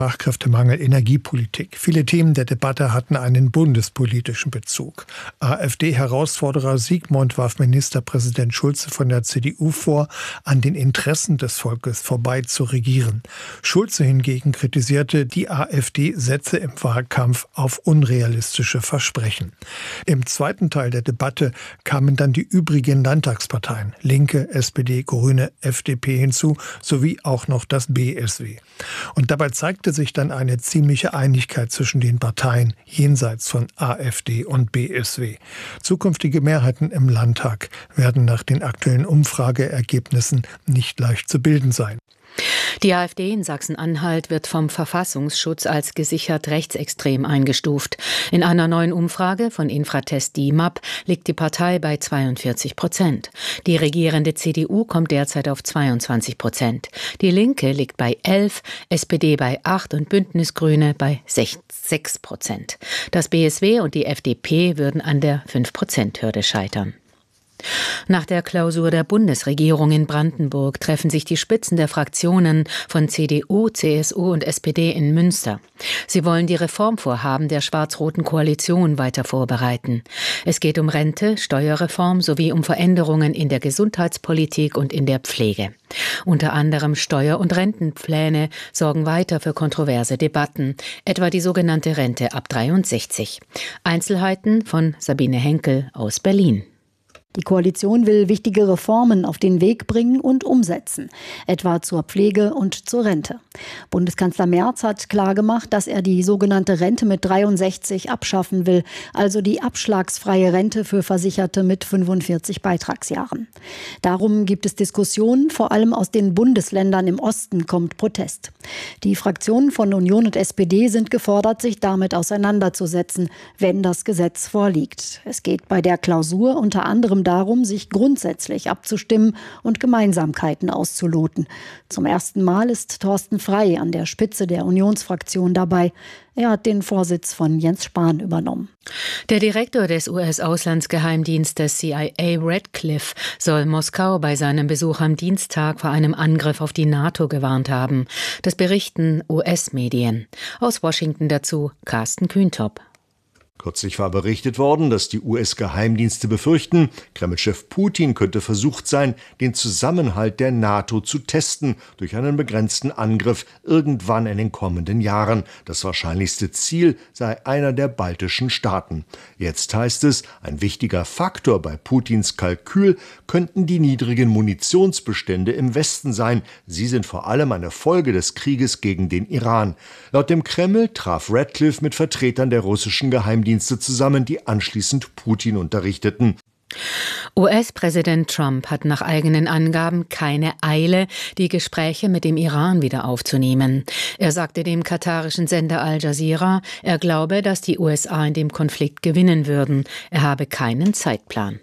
Fachkräftemangel, Energiepolitik. Viele Themen der Debatte hatten einen bundespolitischen Bezug. AfD-Herausforderer Siegmund warf Ministerpräsident Schulze von der CDU vor, an den Interessen des Volkes vorbei zu regieren. Schulze hingegen kritisierte, die AfD setze im Wahlkampf auf unrealistische Versprechen. Im zweiten Teil der Debatte kamen dann die übrigen Landtagsparteien, Linke, SPD, Grüne, FDP hinzu, sowie auch noch das BSW. Und dabei zeigte sich dann eine ziemliche Einigkeit zwischen den Parteien jenseits von AfD und BSW. Zukünftige Mehrheiten im Landtag werden nach den aktuellen Umfrageergebnissen nicht leicht zu bilden sein. Die AfD in Sachsen-Anhalt wird vom Verfassungsschutz als gesichert rechtsextrem eingestuft. In einer neuen Umfrage von Infratest DIMAP liegt die Partei bei 42%. Die regierende CDU kommt derzeit auf 22%. Die Linke liegt bei 11%, SPD bei 8% und Bündnisgrüne bei 6%. Das BSW und die FDP würden an der 5%-Hürde scheitern. Nach der Klausur der Bundesregierung in Brandenburg treffen sich die Spitzen der Fraktionen von CDU, CSU und SPD in Münster. Sie wollen die Reformvorhaben der schwarz-roten Koalition weiter vorbereiten. Es geht um Rente, Steuerreform sowie um Veränderungen in der Gesundheitspolitik und in der Pflege. Unter anderem Steuer- und Rentenpläne sorgen weiter für kontroverse Debatten, etwa die sogenannte Rente ab 63. Einzelheiten von Sabine Henkel aus Berlin. Die Koalition will wichtige Reformen auf den Weg bringen und umsetzen, etwa zur Pflege und zur Rente. Bundeskanzler Merz hat klargemacht, dass er die sogenannte Rente mit 63 abschaffen will, also die abschlagsfreie Rente für Versicherte mit 45 Beitragsjahren. Darum gibt es Diskussionen, vor allem aus den Bundesländern im Osten kommt Protest. Die Fraktionen von Union und SPD sind gefordert, sich damit auseinanderzusetzen, wenn das Gesetz vorliegt. Es geht bei der Klausur unter anderem darum, sich grundsätzlich abzustimmen und Gemeinsamkeiten auszuloten. Zum ersten Mal ist Thorsten Frey an der Spitze der Unionsfraktion dabei. Er hat den Vorsitz von Jens Spahn übernommen. Der Direktor des US-Auslandsgeheimdienstes CIA Radcliffe soll Moskau bei seinem Besuch am Dienstag vor einem Angriff auf die NATO gewarnt haben. Das berichten US-Medien. Aus Washington dazu Carsten Kühntop. Kürzlich war berichtet worden, dass die US-Geheimdienste befürchten, Kreml-Chef Putin könnte versucht sein, den Zusammenhalt der NATO zu testen durch einen begrenzten Angriff irgendwann in den kommenden Jahren. Das wahrscheinlichste Ziel sei einer der baltischen Staaten. Jetzt heißt es, ein wichtiger Faktor bei Putins Kalkül könnten die niedrigen Munitionsbestände im Westen sein. Sie sind vor allem eine Folge des Krieges gegen den Iran. Laut dem Kreml traf Radcliffe mit Vertretern der russischen Geheimdienste zusammen, die anschließend Putin unterrichteten. US-Präsident Trump hat nach eigenen Angaben keine Eile, die Gespräche mit dem Iran wieder aufzunehmen. Er sagte dem katarischen Sender Al Jazeera, er glaube, dass die USA in dem Konflikt gewinnen würden. Er habe keinen Zeitplan.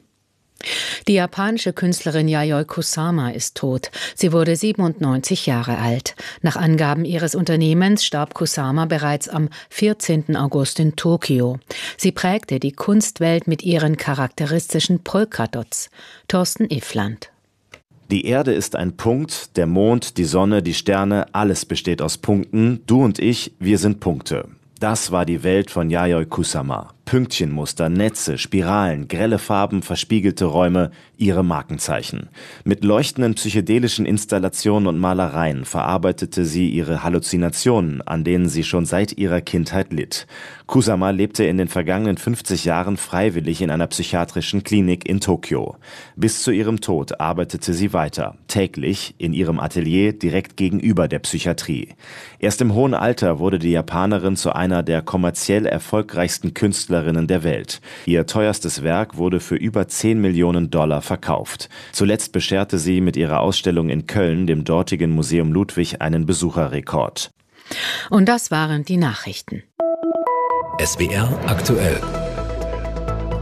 Die japanische Künstlerin Yayoi Kusama ist tot. Sie wurde 97 Jahre alt. Nach Angaben ihres Unternehmens starb Kusama bereits am 14. August in Tokio. Sie prägte die Kunstwelt mit ihren charakteristischen Polkadots. Thorsten Iffland. Die Erde ist ein Punkt, der Mond, die Sonne, die Sterne, alles besteht aus Punkten. Du und ich, wir sind Punkte. Das war die Welt von Yayoi Kusama. Pünktchenmuster, Netze, Spiralen, grelle Farben, verspiegelte Räume, ihre Markenzeichen. Mit leuchtenden psychedelischen Installationen und Malereien verarbeitete sie ihre Halluzinationen, an denen sie schon seit ihrer Kindheit litt. Kusama lebte in den vergangenen 50 Jahren freiwillig in einer psychiatrischen Klinik in Tokio. Bis zu ihrem Tod arbeitete sie weiter, täglich in ihrem Atelier direkt gegenüber der Psychiatrie. Erst im hohen Alter wurde die Japanerin zu einer der kommerziell erfolgreichsten Künstlerinnen der Welt. Ihr teuerstes Werk wurde für über $10 Millionen verkauft. Zuletzt bescherte sie mit ihrer Ausstellung in Köln dem dortigen Museum Ludwig einen Besucherrekord. Und das waren die Nachrichten. SWR aktuell.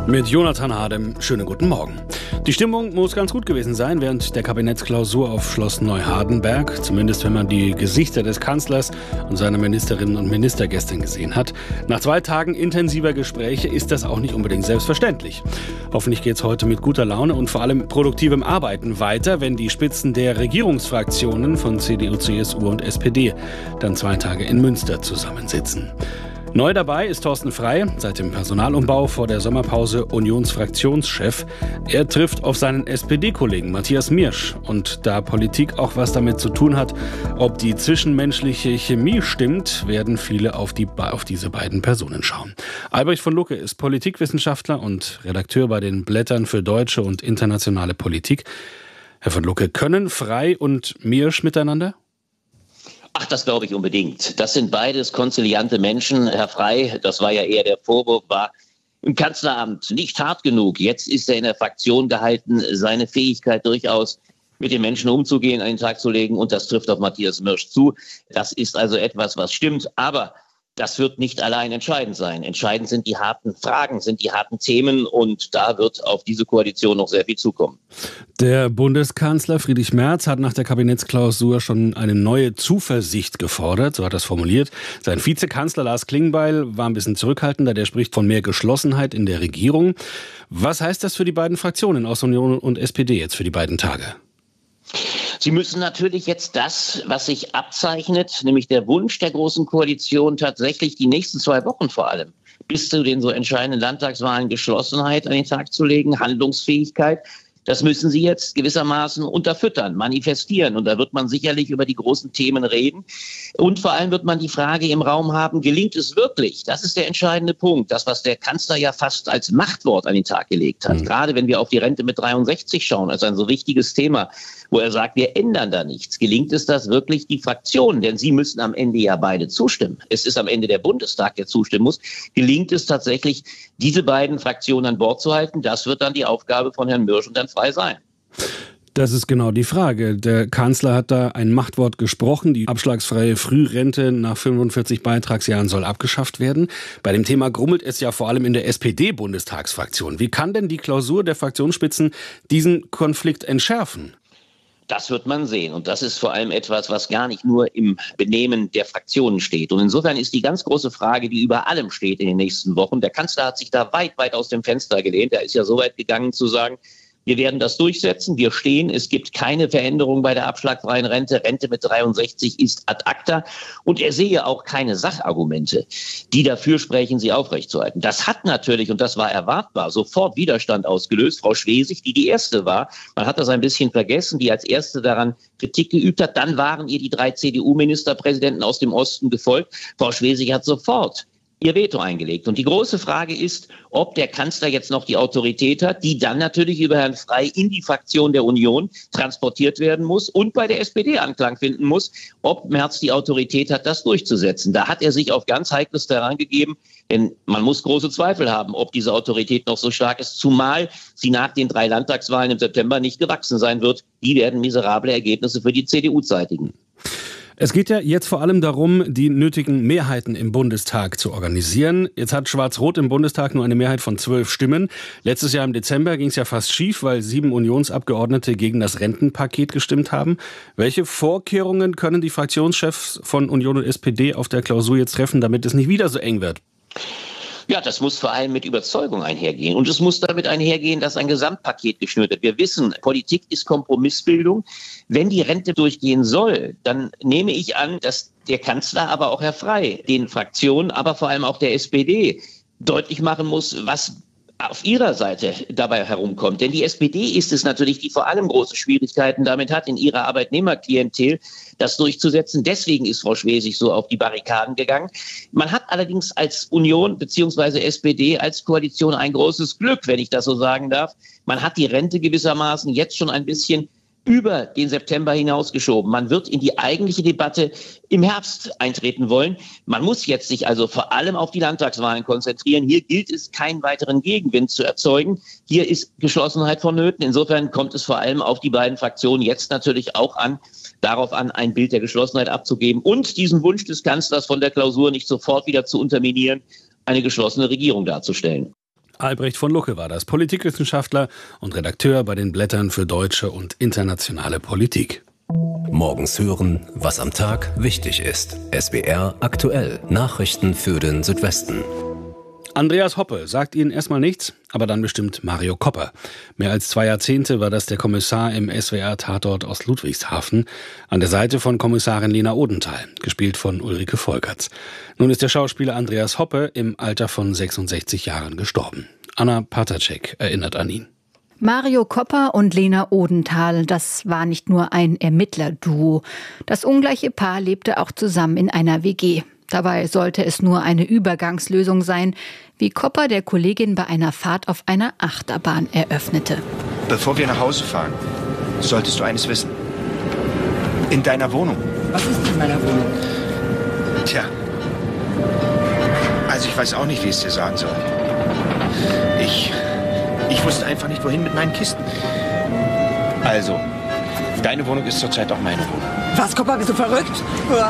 Mit Jonathan Hadem, schönen guten Morgen. Die Stimmung muss ganz gut gewesen sein während der Kabinettsklausur auf Schloss Neuhardenberg, zumindest wenn man die Gesichter des Kanzlers und seiner Ministerinnen und Minister gestern gesehen hat. Nach 2 Tagen intensiver Gespräche ist das auch nicht unbedingt selbstverständlich. Hoffentlich geht es heute mit guter Laune und vor allem produktivem Arbeiten weiter, wenn die Spitzen der Regierungsfraktionen von CDU, CSU und SPD dann 2 Tage in Münster zusammensitzen. Neu dabei ist Thorsten Frey, seit dem Personalumbau vor der Sommerpause Unionsfraktionschef. Er trifft auf seinen SPD-Kollegen Matthias Miersch. Und da Politik auch was damit zu tun hat, ob die zwischenmenschliche Chemie stimmt, werden viele auf diese beiden Personen schauen. Albrecht von Lucke ist Politikwissenschaftler und Redakteur bei den Blättern für deutsche und internationale Politik. Herr von Lucke, können Frey und Miersch miteinander? Ach, das glaube ich unbedingt. Das sind beides konziliante Menschen. Herr Frey, das war ja eher der Vorwurf, war im Kanzleramt nicht hart genug. Jetzt ist er in der Fraktion gehalten, seine Fähigkeit durchaus mit den Menschen umzugehen, an den Tag zu legen. Und das trifft auf Matthias Miersch zu. Das ist also etwas, was stimmt. Aber das wird nicht allein entscheidend sein. Entscheidend sind die harten Fragen, sind die harten Themen. Und da wird auf diese Koalition noch sehr viel zukommen. Der Bundeskanzler Friedrich Merz hat nach der Kabinettsklausur schon eine neue Zuversicht gefordert, so hat er es formuliert. Sein Vizekanzler Lars Klingbeil war ein bisschen zurückhaltender, der spricht von mehr Geschlossenheit in der Regierung. Was heißt das für die beiden Fraktionen aus Union und SPD jetzt für die beiden Tage? Sie müssen natürlich jetzt das, was sich abzeichnet, nämlich der Wunsch der Großen Koalition, tatsächlich die nächsten 2 Wochen vor allem bis zu den so entscheidenden Landtagswahlen Geschlossenheit an den Tag zu legen, Handlungsfähigkeit. Das müssen Sie jetzt gewissermaßen unterfüttern, manifestieren. Und da wird man sicherlich über die großen Themen reden. Und vor allem wird man die Frage im Raum haben, gelingt es wirklich? Das ist der entscheidende Punkt. Das, was der Kanzler ja fast als Machtwort an den Tag gelegt hat. Gerade wenn wir auf die Rente mit 63 schauen, als ein so wichtiges Thema, wo er sagt, wir ändern da nichts. Gelingt es das wirklich die Fraktionen? Denn sie müssen am Ende ja beide zustimmen. Es ist am Ende der Bundestag, der zustimmen muss. Gelingt es tatsächlich, diese beiden Fraktionen an Bord zu halten? Das wird dann die Aufgabe von Herrn Miersch und Herrn Frey sein. Das ist genau die Frage. Der Kanzler hat da ein Machtwort gesprochen. Die abschlagsfreie Frührente nach 45 Beitragsjahren soll abgeschafft werden. Bei dem Thema grummelt es ja vor allem in der SPD-Bundestagsfraktion. Wie kann denn die Klausur der Fraktionsspitzen diesen Konflikt entschärfen? Das wird man sehen. Und das ist vor allem etwas, was gar nicht nur im Benehmen der Fraktionen steht. Und insofern ist die ganz große Frage, die über allem steht in den nächsten Wochen. Der Kanzler hat sich da weit, weit aus dem Fenster gelehnt. Er ist ja so weit gegangen zu sagen, wir werden das durchsetzen. Wir stehen. Es gibt keine Veränderung bei der abschlagfreien Rente. Rente mit 63 ist ad acta. Und er sehe auch keine Sachargumente, die dafür sprechen, sie aufrechtzuerhalten. Das hat natürlich, und das war erwartbar, sofort Widerstand ausgelöst. Frau Schwesig, die erste war, man hat das ein bisschen vergessen, die als erste daran Kritik geübt hat. Dann waren ihr die 3 CDU-Ministerpräsidenten aus dem Osten gefolgt. Frau Schwesig hat sofort ihr Veto eingelegt. Und die große Frage ist, ob der Kanzler jetzt noch die Autorität hat, die dann natürlich über Herrn Frey in die Fraktion der Union transportiert werden muss und bei der SPD Anklang finden muss, ob Merz die Autorität hat, das durchzusetzen. Da hat er sich auf ganz heikles Terrain gegeben, denn man muss große Zweifel haben, ob diese Autorität noch so stark ist, zumal sie nach den 3 Landtagswahlen im September nicht gewachsen sein wird. Die werden miserable Ergebnisse für die CDU zeitigen. Es geht ja jetzt vor allem darum, die nötigen Mehrheiten im Bundestag zu organisieren. Jetzt hat Schwarz-Rot im Bundestag nur eine Mehrheit von 12 Stimmen. Letztes Jahr im Dezember ging es ja fast schief, weil 7 Unionsabgeordnete gegen das Rentenpaket gestimmt haben. Welche Vorkehrungen können die Fraktionschefs von Union und SPD auf der Klausur jetzt treffen, damit es nicht wieder so eng wird? Ja, das muss vor allem mit Überzeugung einhergehen. Und es muss damit einhergehen, dass ein Gesamtpaket geschnürt wird. Wir wissen, Politik ist Kompromissbildung. Wenn die Rente durchgehen soll, dann nehme ich an, dass der Kanzler, aber auch Herr Frey, den Fraktionen, aber vor allem auch der SPD deutlich machen muss, was auf ihrer Seite dabei herumkommt. Denn die SPD ist es natürlich, die vor allem große Schwierigkeiten damit hat, in ihrer Arbeitnehmerklientel das durchzusetzen. Deswegen ist Frau Schwesig so auf die Barrikaden gegangen. Man hat allerdings als Union bzw. SPD als Koalition ein großes Glück, wenn ich das so sagen darf. Man hat die Rente gewissermaßen jetzt schon ein bisschen über den September hinausgeschoben. Man wird in die eigentliche Debatte im Herbst eintreten wollen. Man muss jetzt sich also vor allem auf die Landtagswahlen konzentrieren. Hier gilt es, keinen weiteren Gegenwind zu erzeugen. Hier ist Geschlossenheit vonnöten. Insofern kommt es vor allem auf die beiden Fraktionen jetzt natürlich auch darauf an, ein Bild der Geschlossenheit abzugeben und diesen Wunsch des Kanzlers von der Klausur nicht sofort wieder zu unterminieren, eine geschlossene Regierung darzustellen. Albrecht von Lucke war das, Politikwissenschaftler und Redakteur bei den Blättern für deutsche und internationale Politik. Morgens hören, was am Tag wichtig ist. SWR aktuell. Nachrichten für den Südwesten. Andreas Hoppe sagt Ihnen erstmal nichts, aber dann bestimmt Mario Kopper. Mehr als 2 Jahrzehnte war das der Kommissar im SWR-Tatort aus Ludwigshafen, an der Seite von Kommissarin Lena Odenthal, gespielt von Ulrike Volkerts. Nun ist der Schauspieler Andreas Hoppe im Alter von 66 Jahren gestorben. Anna Patacek erinnert an ihn. Mario Kopper und Lena Odenthal, das war nicht nur ein Ermittlerduo. Das ungleiche Paar lebte auch zusammen in einer WG. Dabei sollte es nur eine Übergangslösung sein, wie Kopper der Kollegin bei einer Fahrt auf einer Achterbahn eröffnete. Bevor wir nach Hause fahren, solltest du eines wissen. In deiner Wohnung. Was ist in meiner Wohnung? Tja. Also ich weiß auch nicht, wie ich es dir sagen soll. Ich wusste einfach nicht, wohin mit meinen Kisten. Also, deine Wohnung ist zurzeit auch meine Wohnung. Was, Kopper, bist du verrückt?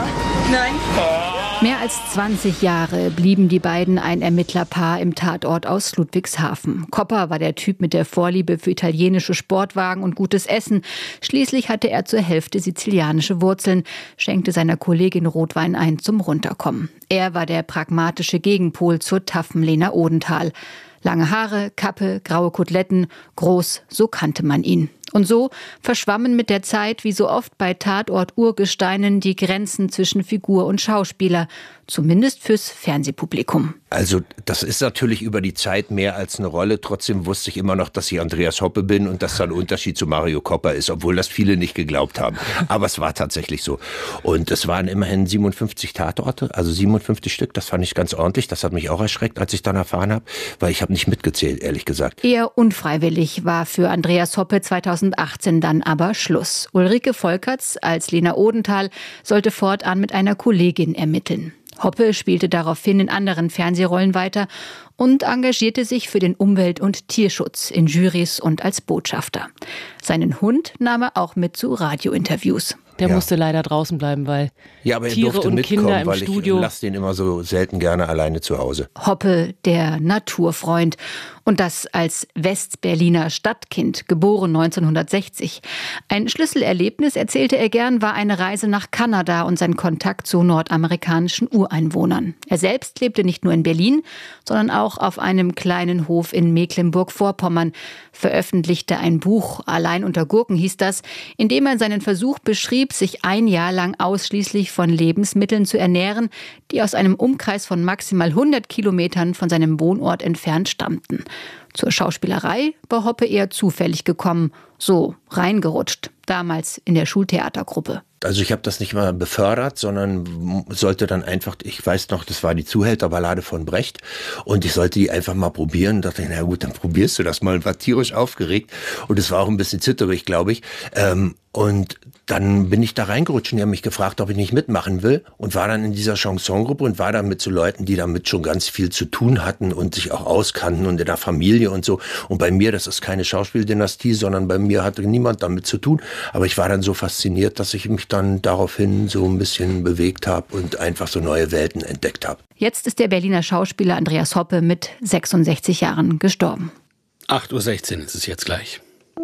Nein. Mehr als 20 Jahre blieben die beiden ein Ermittlerpaar im Tatort aus Ludwigshafen. Kopper war der Typ mit der Vorliebe für italienische Sportwagen und gutes Essen. Schließlich hatte er zur Hälfte sizilianische Wurzeln, schenkte seiner Kollegin Rotwein ein zum Runterkommen. Er war der pragmatische Gegenpol zur taffen Lena Odenthal. Lange Haare, Kappe, graue Koteletten, groß, so kannte man ihn. Und so verschwammen mit der Zeit, wie so oft bei Tatort-Urgesteinen, die Grenzen zwischen Figur und Schauspieler, zumindest fürs Fernsehpublikum. Also das ist natürlich über die Zeit mehr als eine Rolle. Trotzdem wusste ich immer noch, dass ich Andreas Hoppe bin und dass da ein Unterschied zu Mario Kopper ist, obwohl das viele nicht geglaubt haben. Aber es war tatsächlich so. Und es waren immerhin 57 Tatorte, also 57 Stück. Das fand ich ganz ordentlich. Das hat mich auch erschreckt, als ich dann erfahren habe, weil ich habe nicht mitgezählt, ehrlich gesagt. Eher unfreiwillig war für Andreas Hoppe 2018 dann aber Schluss. Ulrike Volkerts als Lena Odenthal sollte fortan mit einer Kollegin ermitteln. Hoppe spielte daraufhin in anderen Fernsehrollen weiter und engagierte sich für den Umwelt- und Tierschutz in Jurys und als Botschafter. Seinen Hund nahm er auch mit zu Radiointerviews. Der musste leider draußen bleiben, weil aber er Tiere durfte und mitkommen, Kinder im weil Studio. Ich lasse den immer so selten gerne alleine zu Hause. Hoppe, der Naturfreund. Und das als Westberliner Stadtkind, geboren 1960. Ein Schlüsselerlebnis, erzählte er gern, war eine Reise nach Kanada und sein Kontakt zu nordamerikanischen Ureinwohnern. Er selbst lebte nicht nur in Berlin, sondern auch auf einem kleinen Hof in Mecklenburg-Vorpommern, veröffentlichte ein Buch, Allein unter Gurken hieß das, in dem er seinen Versuch beschrieb, sich ein Jahr lang ausschließlich von Lebensmitteln zu ernähren, die aus einem Umkreis von maximal 100 Kilometern von seinem Wohnort entfernt stammten. Zur Schauspielerei war Hoppe eher zufällig gekommen, so reingerutscht, damals in der Schultheatergruppe. Also ich habe das nicht mal befördert, sondern sollte dann einfach, ich weiß noch, das war die Zuhälterballade von Brecht und ich sollte die einfach mal probieren. Dachte ich, na gut, dann probierst du das mal und war tierisch aufgeregt und es war auch ein bisschen zitterig, glaube ich. Und dann bin ich da reingerutscht und die haben mich gefragt, ob ich nicht mitmachen will und war dann in dieser Chansongruppe und war dann mit so Leuten, die damit schon ganz viel zu tun hatten und sich auch auskannten und in der Familie und so. Und bei mir, das ist keine Schauspieldynastie, sondern bei mir hatte niemand damit zu tun. Aber ich war dann so fasziniert, dass ich mich dann daraufhin so ein bisschen bewegt habe und einfach so neue Welten entdeckt habe. Jetzt ist der Berliner Schauspieler Andreas Hoppe mit 66 Jahren gestorben. 8:16 Uhr ist es jetzt gleich.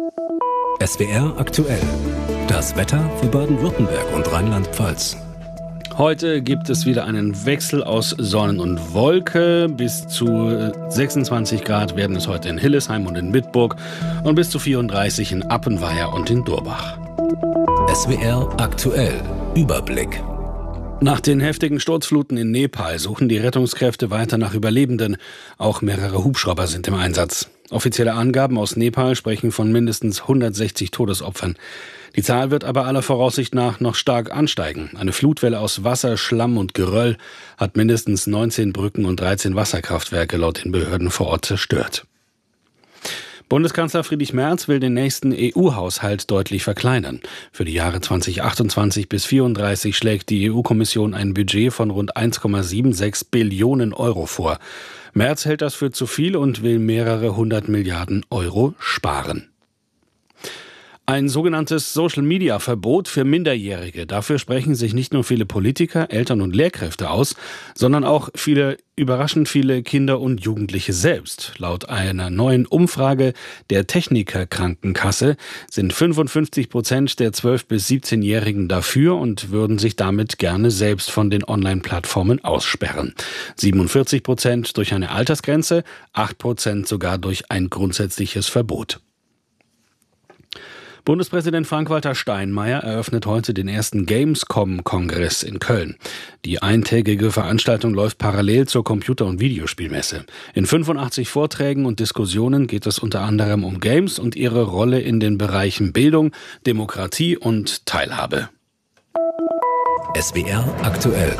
SWR aktuell. Das Wetter für Baden-Württemberg und Rheinland-Pfalz. Heute gibt es wieder einen Wechsel aus Sonnen und Wolke. Bis zu 26 Grad werden es heute in Hillesheim und in Bitburg und bis zu 34 in Appenweier und in Durbach. SWR aktuell. Überblick. Nach den heftigen Sturzfluten in Nepal suchen die Rettungskräfte weiter nach Überlebenden. Auch mehrere Hubschrauber sind im Einsatz. Offizielle Angaben aus Nepal sprechen von mindestens 160 Todesopfern. Die Zahl wird aber aller Voraussicht nach noch stark ansteigen. Eine Flutwelle aus Wasser, Schlamm und Geröll hat mindestens 19 Brücken und 13 Wasserkraftwerke laut den Behörden vor Ort zerstört. Bundeskanzler Friedrich Merz will den nächsten EU-Haushalt deutlich verkleinern. Für die Jahre 2028 bis 2034 schlägt die EU-Kommission ein Budget von rund 1,76 Billionen Euro vor. Merz hält das für zu viel und will mehrere 100 Milliarden Euro sparen. Ein sogenanntes Social-Media-Verbot für Minderjährige. Dafür sprechen sich nicht nur viele Politiker, Eltern und Lehrkräfte aus, sondern auch überraschend viele Kinder und Jugendliche selbst. Laut einer neuen Umfrage der Techniker Krankenkasse sind 55% der 12- bis 17-Jährigen dafür und würden sich damit gerne selbst von den Online-Plattformen aussperren. 47% durch eine Altersgrenze, 8% sogar durch ein grundsätzliches Verbot. Bundespräsident Frank-Walter Steinmeier eröffnet heute den ersten Gamescom-Kongress in Köln. Die eintägige Veranstaltung läuft parallel zur Computer- und Videospielmesse. In 85 Vorträgen und Diskussionen geht es unter anderem um Games und ihre Rolle in den Bereichen Bildung, Demokratie und Teilhabe. SWR aktuell.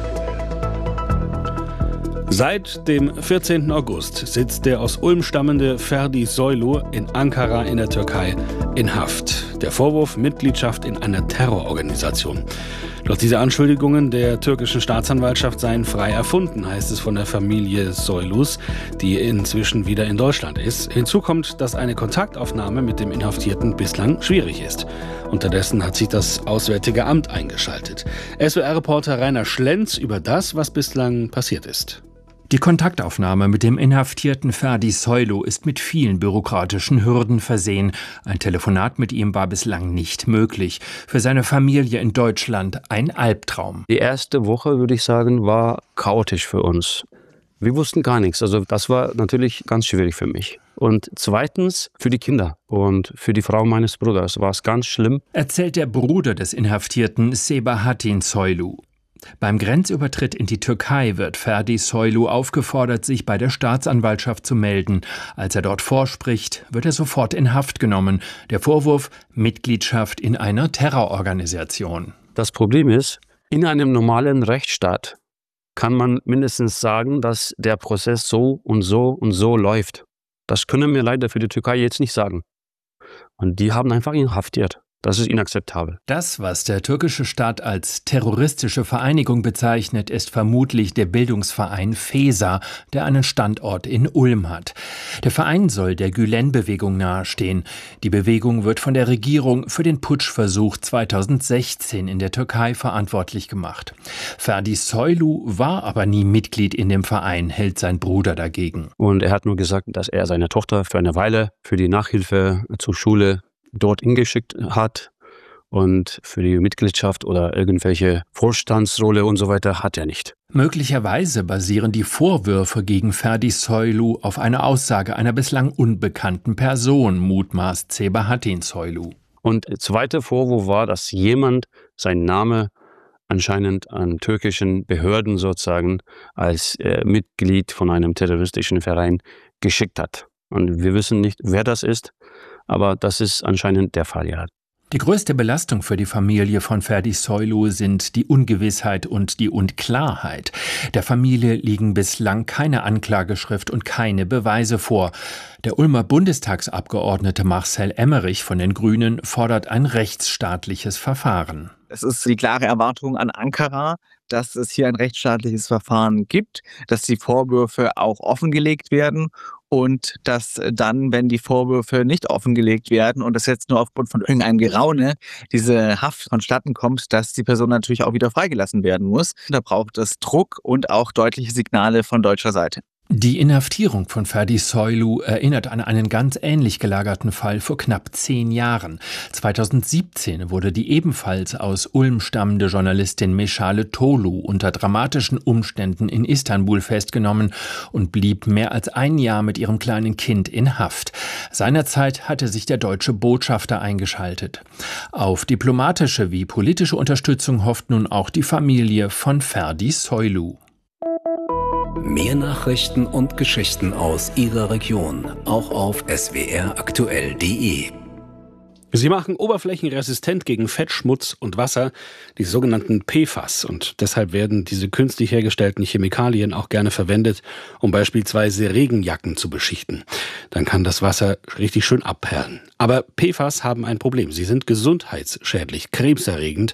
Seit dem 14. August sitzt der aus Ulm stammende Ferdi Soylu in Ankara in der Türkei in Haft. Der Vorwurf Mitgliedschaft in einer Terrororganisation. Doch diese Anschuldigungen der türkischen Staatsanwaltschaft seien frei erfunden, heißt es von der Familie Soylus, die inzwischen wieder in Deutschland ist. Hinzu kommt, dass eine Kontaktaufnahme mit dem Inhaftierten bislang schwierig ist. Unterdessen hat sich das Auswärtige Amt eingeschaltet. SWR-Reporter Rainer Schlenz über das, was bislang passiert ist. Die Kontaktaufnahme mit dem inhaftierten Ferdi Soylu ist mit vielen bürokratischen Hürden versehen. Ein Telefonat mit ihm war bislang nicht möglich. Für seine Familie in Deutschland ein Albtraum. Die erste Woche, würde ich sagen, war chaotisch für uns. Wir wussten gar nichts. Also das war natürlich ganz schwierig für mich. Und zweitens für die Kinder und für die Frau meines Bruders war es ganz schlimm. Erzählt der Bruder des Inhaftierten Sebahattin Soylu. Beim Grenzübertritt in die Türkei wird Ferdi Soylu aufgefordert, sich bei der Staatsanwaltschaft zu melden. Als er dort vorspricht, wird er sofort in Haft genommen. Der Vorwurf: Mitgliedschaft in einer Terrororganisation. Das Problem ist, in einem normalen Rechtsstaat kann man mindestens sagen, dass der Prozess so und so und so läuft. Das können wir leider für die Türkei jetzt nicht sagen. Und die haben einfach ihn inhaftiert. Das ist inakzeptabel. Das, was der türkische Staat als terroristische Vereinigung bezeichnet, ist vermutlich der Bildungsverein FESA, der einen Standort in Ulm hat. Der Verein soll der Gülen-Bewegung nahestehen. Die Bewegung wird von der Regierung für den Putschversuch 2016 in der Türkei verantwortlich gemacht. Ferdi Soylu war aber nie Mitglied in dem Verein, hält sein Bruder dagegen. Und er hat nur gesagt, dass er seine Tochter für eine Weile für die Nachhilfe zur Schule dort hingeschickt hat, und für die Mitgliedschaft oder irgendwelche Vorstandsrolle und so weiter hat er nicht. Möglicherweise basieren die Vorwürfe gegen Ferdi Soylu auf einer Aussage einer bislang unbekannten Person, mutmaßt Sebahattin Soylu. Und der zweite Vorwurf war, dass jemand seinen Namen anscheinend an türkischen Behörden sozusagen als Mitglied von einem terroristischen Verein geschickt hat. Und wir wissen nicht, wer das ist. Aber das ist anscheinend der Fall, ja. Die größte Belastung für die Familie von Ferdi Soylu sind die Ungewissheit und die Unklarheit. Der Familie liegen bislang keine Anklageschrift und keine Beweise vor. Der Ulmer Bundestagsabgeordnete Marcel Emmerich von den Grünen fordert ein rechtsstaatliches Verfahren. Es ist die klare Erwartung an Ankara, dass es hier ein rechtsstaatliches Verfahren gibt, dass die Vorwürfe auch offengelegt werden und dass dann, wenn die Vorwürfe nicht offengelegt werden und das jetzt nur aufgrund von irgendeinem Geraune diese Haft vonstatten kommt, dass die Person natürlich auch wieder freigelassen werden muss. Da braucht es Druck und auch deutliche Signale von deutscher Seite. Die Inhaftierung von Ferdi Soylu erinnert an einen ganz ähnlich gelagerten Fall vor knapp 10 Jahren. 2017 wurde die ebenfalls aus Ulm stammende Journalistin Meschale Tolu unter dramatischen Umständen in Istanbul festgenommen und blieb mehr als ein Jahr mit ihrem kleinen Kind in Haft. Seinerzeit hatte sich der deutsche Botschafter eingeschaltet. Auf diplomatische wie politische Unterstützung hofft nun auch die Familie von Ferdi Soylu. Mehr Nachrichten und Geschichten aus Ihrer Region, auch auf swraktuell.de. Sie machen oberflächenresistent gegen Fett, Schmutz und Wasser, die sogenannten PFAS. Und deshalb werden diese künstlich hergestellten Chemikalien auch gerne verwendet, um beispielsweise Regenjacken zu beschichten. Dann kann das Wasser richtig schön abperlen. Aber PFAS haben ein Problem. Sie sind gesundheitsschädlich, krebserregend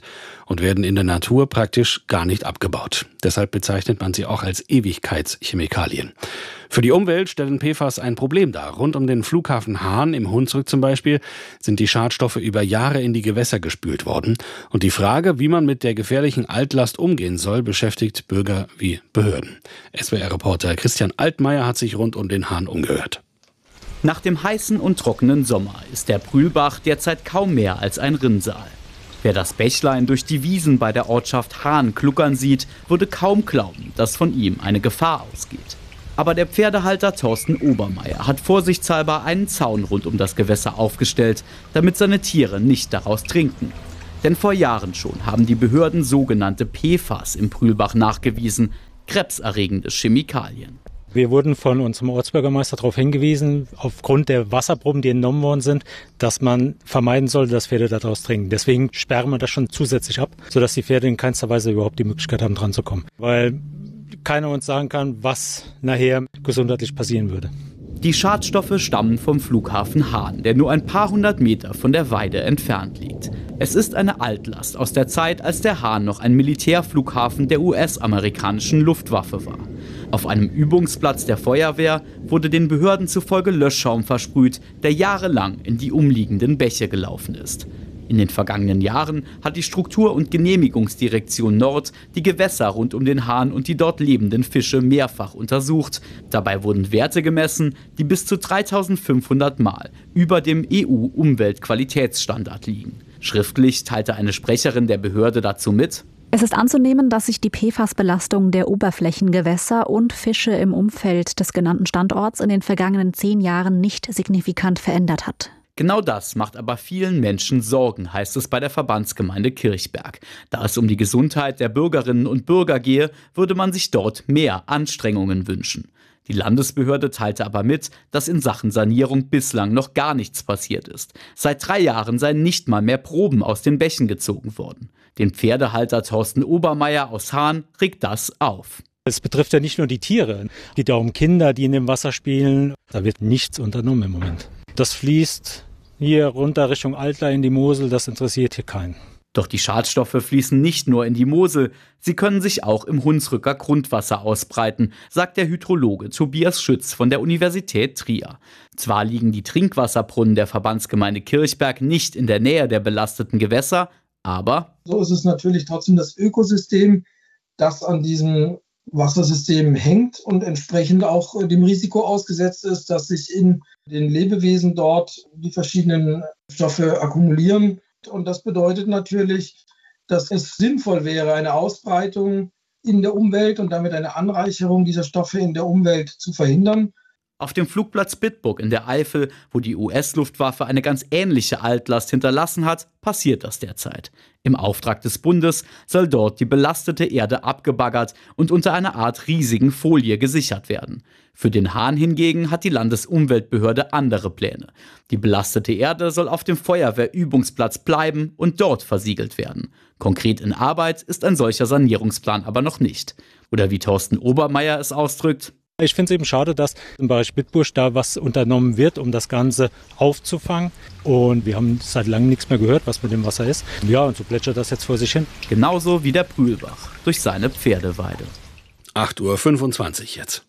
und werden in der Natur praktisch gar nicht abgebaut. Deshalb bezeichnet man sie auch als Ewigkeitschemikalien. Für die Umwelt stellen PFAS ein Problem dar. Rund um den Flughafen Hahn im Hunsrück zum Beispiel sind die Schadstoffe über Jahre in die Gewässer gespült worden. Und die Frage, wie man mit der gefährlichen Altlast umgehen soll, beschäftigt Bürger wie Behörden. SWR-Reporter Christian Altmaier hat sich rund um den Hahn umgehört. Nach dem heißen und trockenen Sommer ist der Brühlbach derzeit kaum mehr als ein Rinnsal. Wer das Bächlein durch die Wiesen bei der Ortschaft Hahn kluckern sieht, würde kaum glauben, dass von ihm eine Gefahr ausgeht. Aber der Pferdehalter Thorsten Obermeier hat vorsichtshalber einen Zaun rund um das Gewässer aufgestellt, damit seine Tiere nicht daraus trinken. Denn vor Jahren schon haben die Behörden sogenannte PFAS im Brühlbach nachgewiesen, krebserregende Chemikalien. Wir wurden von unserem Ortsbürgermeister darauf hingewiesen, aufgrund der Wasserproben, die entnommen worden sind, dass man vermeiden soll, dass Pferde daraus trinken. Deswegen sperren wir das schon zusätzlich ab, sodass die Pferde in keinster Weise überhaupt die Möglichkeit haben, dran zu kommen. Weil keiner uns sagen kann, was nachher gesundheitlich passieren würde. Die Schadstoffe stammen vom Flughafen Hahn, der nur ein paar hundert Meter von der Weide entfernt liegt. Es ist eine Altlast aus der Zeit, als der Hahn noch ein Militärflughafen der US-amerikanischen Luftwaffe war. Auf einem Übungsplatz der Feuerwehr wurde den Behörden zufolge Löschschaum versprüht, der jahrelang in die umliegenden Bäche gelaufen ist. In den vergangenen Jahren hat die Struktur- und Genehmigungsdirektion Nord die Gewässer rund um den Hahn und die dort lebenden Fische mehrfach untersucht. Dabei wurden Werte gemessen, die bis zu 3500 Mal über dem EU-Umweltqualitätsstandard liegen. Schriftlich teilte eine Sprecherin der Behörde dazu mit: Es ist anzunehmen, dass sich die PFAS-Belastung der Oberflächengewässer und Fische im Umfeld des genannten Standorts in den vergangenen 10 Jahren nicht signifikant verändert hat. Genau das macht aber vielen Menschen Sorgen, heißt es bei der Verbandsgemeinde Kirchberg. Da es um die Gesundheit der Bürgerinnen und Bürger gehe, würde man sich dort mehr Anstrengungen wünschen. Die Landesbehörde teilte aber mit, dass in Sachen Sanierung bislang noch gar nichts passiert ist. Seit 3 Jahren seien nicht mal mehr Proben aus den Bächen gezogen worden. Den Pferdehalter Thorsten Obermeier aus Hahn regt das auf. Es betrifft ja nicht nur die Tiere. Es geht ja um Kinder, die in dem Wasser spielen. Da wird nichts unternommen im Moment. Das fließt hier runter Richtung Altla in die Mosel, das interessiert hier keinen. Doch die Schadstoffe fließen nicht nur in die Mosel, sie können sich auch im Hunsrücker Grundwasser ausbreiten, sagt der Hydrologe Tobias Schütz von der Universität Trier. Zwar liegen die Trinkwasserbrunnen der Verbandsgemeinde Kirchberg nicht in der Nähe der belasteten Gewässer, aber so ist es natürlich trotzdem das Ökosystem, das an diesem Wassersystem hängt und entsprechend auch dem Risiko ausgesetzt ist, dass sich in den Lebewesen dort die verschiedenen Stoffe akkumulieren. Und das bedeutet natürlich, dass es sinnvoll wäre, eine Ausbreitung in der Umwelt und damit eine Anreicherung dieser Stoffe in der Umwelt zu verhindern. Auf dem Flugplatz Bitburg in der Eifel, wo die US-Luftwaffe eine ganz ähnliche Altlast hinterlassen hat, passiert das derzeit. Im Auftrag des Bundes soll dort die belastete Erde abgebaggert und unter einer Art riesigen Folie gesichert werden. Für den Hahn hingegen hat die Landesumweltbehörde andere Pläne. Die belastete Erde soll auf dem Feuerwehrübungsplatz bleiben und dort versiegelt werden. Konkret in Arbeit ist ein solcher Sanierungsplan aber noch nicht. Oder wie Thorsten Obermeier es ausdrückt: Ich finde es eben schade, dass im Bereich Bitburg da was unternommen wird, um das Ganze aufzufangen. Und wir haben seit langem nichts mehr gehört, was mit dem Wasser ist. Ja, und so plätschert das jetzt vor sich hin. Genauso wie der Brühlbach durch seine Pferdeweide. 8:25 Uhr jetzt.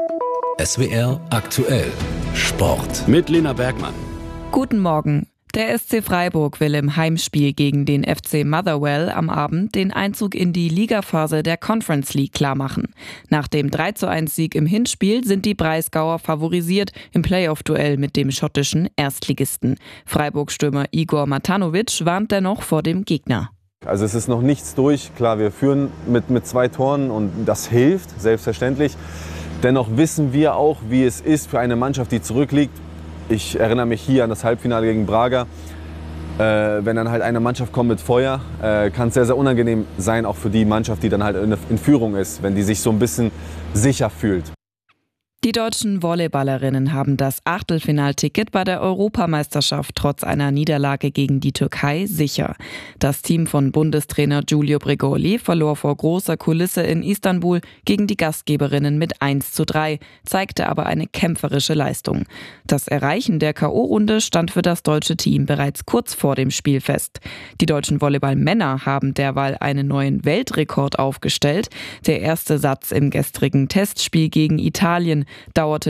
SWR aktuell Sport. Mit Lena Bergmann. Guten Morgen. Der SC Freiburg will im Heimspiel gegen den FC Motherwell am Abend den Einzug in die Ligaphase der Conference League klarmachen. Nach dem 3:1-Sieg im Hinspiel sind die Breisgauer favorisiert im Playoff-Duell mit dem schottischen Erstligisten. Freiburg-Stürmer Igor Matanovic warnt dennoch vor dem Gegner. Also es ist noch nichts durch. Klar, wir führen mit 2 Toren und das hilft, selbstverständlich. Dennoch wissen wir auch, wie es ist für eine Mannschaft, die zurückliegt. Ich erinnere mich hier an das Halbfinale gegen Braga. Wenn dann halt eine Mannschaft kommt mit Feuer, kann es sehr, sehr unangenehm sein, auch für die Mannschaft, die dann halt in Führung ist, wenn die sich so ein bisschen sicher fühlt. Die deutschen Volleyballerinnen haben das Achtelfinalticket bei der Europameisterschaft trotz einer Niederlage gegen die Türkei sicher. Das Team von Bundestrainer Giulio Bregoli verlor vor großer Kulisse in Istanbul gegen die Gastgeberinnen mit 1:3, zeigte aber eine kämpferische Leistung. Das Erreichen der K.O.-Runde stand für das deutsche Team bereits kurz vor dem Spiel fest. Die deutschen Volleyballmänner haben derweil einen neuen Weltrekord aufgestellt. Der erste Satz im gestrigen Testspiel gegen Italien dauerte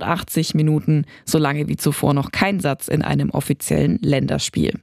89 Minuten, so lange wie zuvor noch kein Satz in einem offiziellen Länderspiel.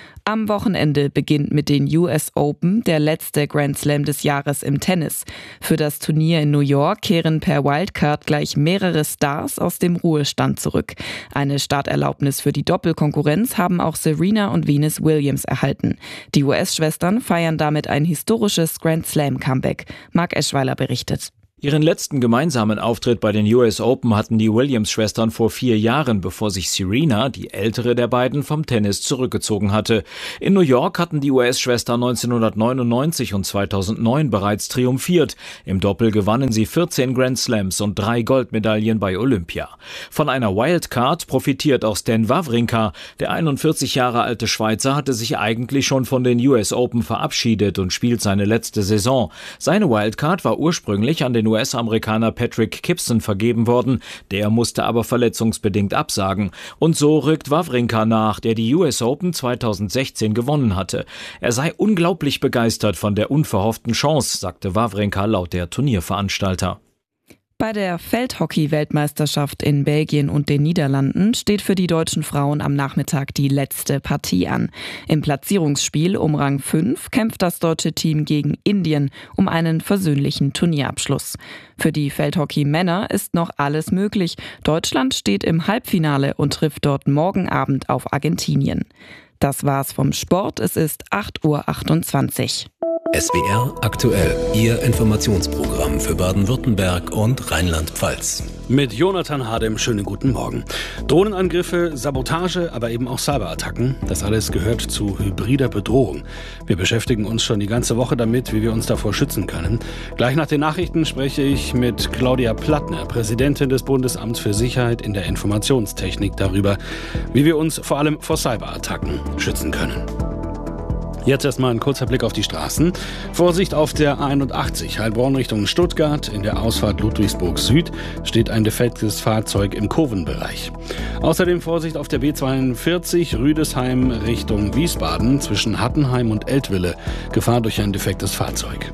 Am Wochenende beginnt mit den US Open der letzte Grand Slam des Jahres im Tennis. Für das Turnier in New York kehren per Wildcard gleich mehrere Stars aus dem Ruhestand zurück. Eine Starterlaubnis für die Doppelkonkurrenz haben auch Serena und Venus Williams erhalten. Die US-Schwestern feiern damit ein historisches Grand Slam-Comeback. Marc Eschweiler berichtet. Ihren letzten gemeinsamen Auftritt bei den US Open hatten die Williams-Schwestern vor 4 Jahren, bevor sich Serena, die ältere der beiden, vom Tennis zurückgezogen hatte. In New York hatten die US-Schwestern 1999 und 2009 bereits triumphiert. Im Doppel gewannen sie 14 Grand Slams und 3 Goldmedaillen bei Olympia. Von einer Wildcard profitiert auch Stan Wawrinka. Der 41 Jahre alte Schweizer hatte sich eigentlich schon von den US Open verabschiedet und spielt seine letzte Saison. Seine Wildcard war ursprünglich an den US-Amerikaner Patrick Gibson vergeben worden, der musste aber verletzungsbedingt absagen. Und so rückt Wawrinka nach, der die US Open 2016 gewonnen hatte. Er sei unglaublich begeistert von der unverhofften Chance, sagte Wawrinka laut der Turnierveranstalter. Bei der Feldhockey-Weltmeisterschaft in Belgien und den Niederlanden steht für die deutschen Frauen am Nachmittag die letzte Partie an. Im Platzierungsspiel um Rang 5 kämpft das deutsche Team gegen Indien um einen versöhnlichen Turnierabschluss. Für die Feldhockey-Männer ist noch alles möglich. Deutschland steht im Halbfinale und trifft dort morgen Abend auf Argentinien. Das war's vom Sport. Es ist 8:28 Uhr. SWR aktuell, Ihr Informationsprogramm für Baden-Württemberg und Rheinland-Pfalz. Mit Jonathan Hadem, schönen guten Morgen. Drohnenangriffe, Sabotage, aber eben auch Cyberattacken, das alles gehört zu hybrider Bedrohung. Wir beschäftigen uns schon die ganze Woche damit, wie wir uns davor schützen können. Gleich nach den Nachrichten spreche ich mit Claudia Plattner, Präsidentin des Bundesamts für Sicherheit in der Informationstechnik, darüber, wie wir uns vor allem vor Cyberattacken schützen können. Jetzt erstmal ein kurzer Blick auf die Straßen. Vorsicht auf der A81 Heilbronn Richtung Stuttgart. In der Ausfahrt Ludwigsburg Süd steht ein defektes Fahrzeug im Kurvenbereich. Außerdem Vorsicht auf der B42 Rüdesheim Richtung Wiesbaden zwischen Hattenheim und Eltville. Gefahr durch ein defektes Fahrzeug.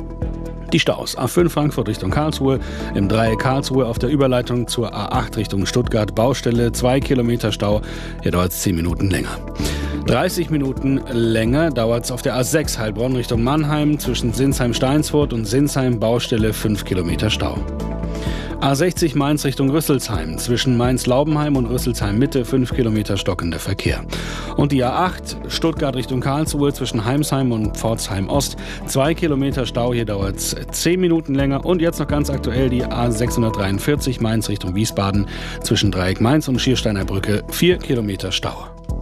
Die Staus. A5 Frankfurt Richtung Karlsruhe, im Dreieck Karlsruhe auf der Überleitung zur A8 Richtung Stuttgart, Baustelle, 2 Kilometer Stau. Hier dauert es 10 Minuten länger. 30 Minuten länger dauert es auf der A6 Heilbronn Richtung Mannheim, zwischen Sinsheim-Steinsfurt und Sinsheim, Baustelle, 5 Kilometer Stau. A60 Mainz Richtung Rüsselsheim, zwischen Mainz-Laubenheim und Rüsselsheim-Mitte 5 Kilometer stockender Verkehr. Und die A8 Stuttgart Richtung Karlsruhe, zwischen Heimsheim und Pforzheim-Ost 2 Kilometer Stau, hier dauert es 10 Minuten länger. Und jetzt noch ganz aktuell die A643 Mainz Richtung Wiesbaden, zwischen Dreieck Mainz und Schiersteiner Brücke 4 Kilometer Stau.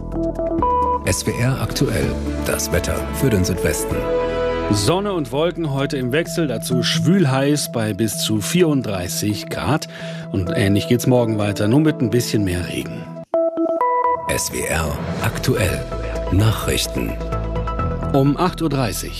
SWR aktuell, das Wetter für den Südwesten. Sonne und Wolken heute im Wechsel, dazu schwül heiß bei bis zu 34 Grad. Und ähnlich geht's morgen weiter, nur mit ein bisschen mehr Regen. SWR aktuell, Nachrichten. Um 8:30 Uhr.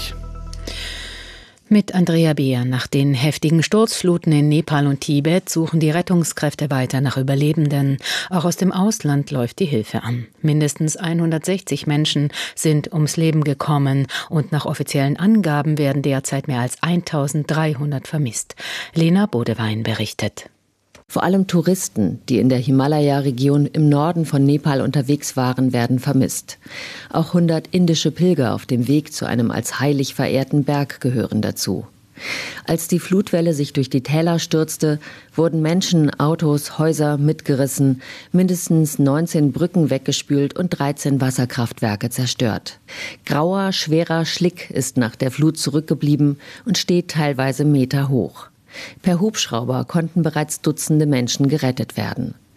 Mit Andrea Beer. Nach den heftigen Sturzfluten in Nepal und Tibet suchen die Rettungskräfte weiter nach Überlebenden. Auch aus dem Ausland läuft die Hilfe an. Mindestens 160 Menschen sind ums Leben gekommen und nach offiziellen Angaben werden derzeit mehr als 1300 vermisst. Lena Bodewein berichtet. Vor allem Touristen, die in der Himalaya-Region im Norden von Nepal unterwegs waren, werden vermisst. Auch 100 indische Pilger auf dem Weg zu einem als heilig verehrten Berg gehören dazu. Als die Flutwelle sich durch die Täler stürzte, wurden Menschen, Autos, Häuser mitgerissen, mindestens 19 Brücken weggespült und 13 Wasserkraftwerke zerstört. Grauer, schwerer Schlick ist nach der Flut zurückgeblieben und steht teilweise Meter hoch. Per Hubschrauber konnten bereits Dutzende Menschen gerettet werden.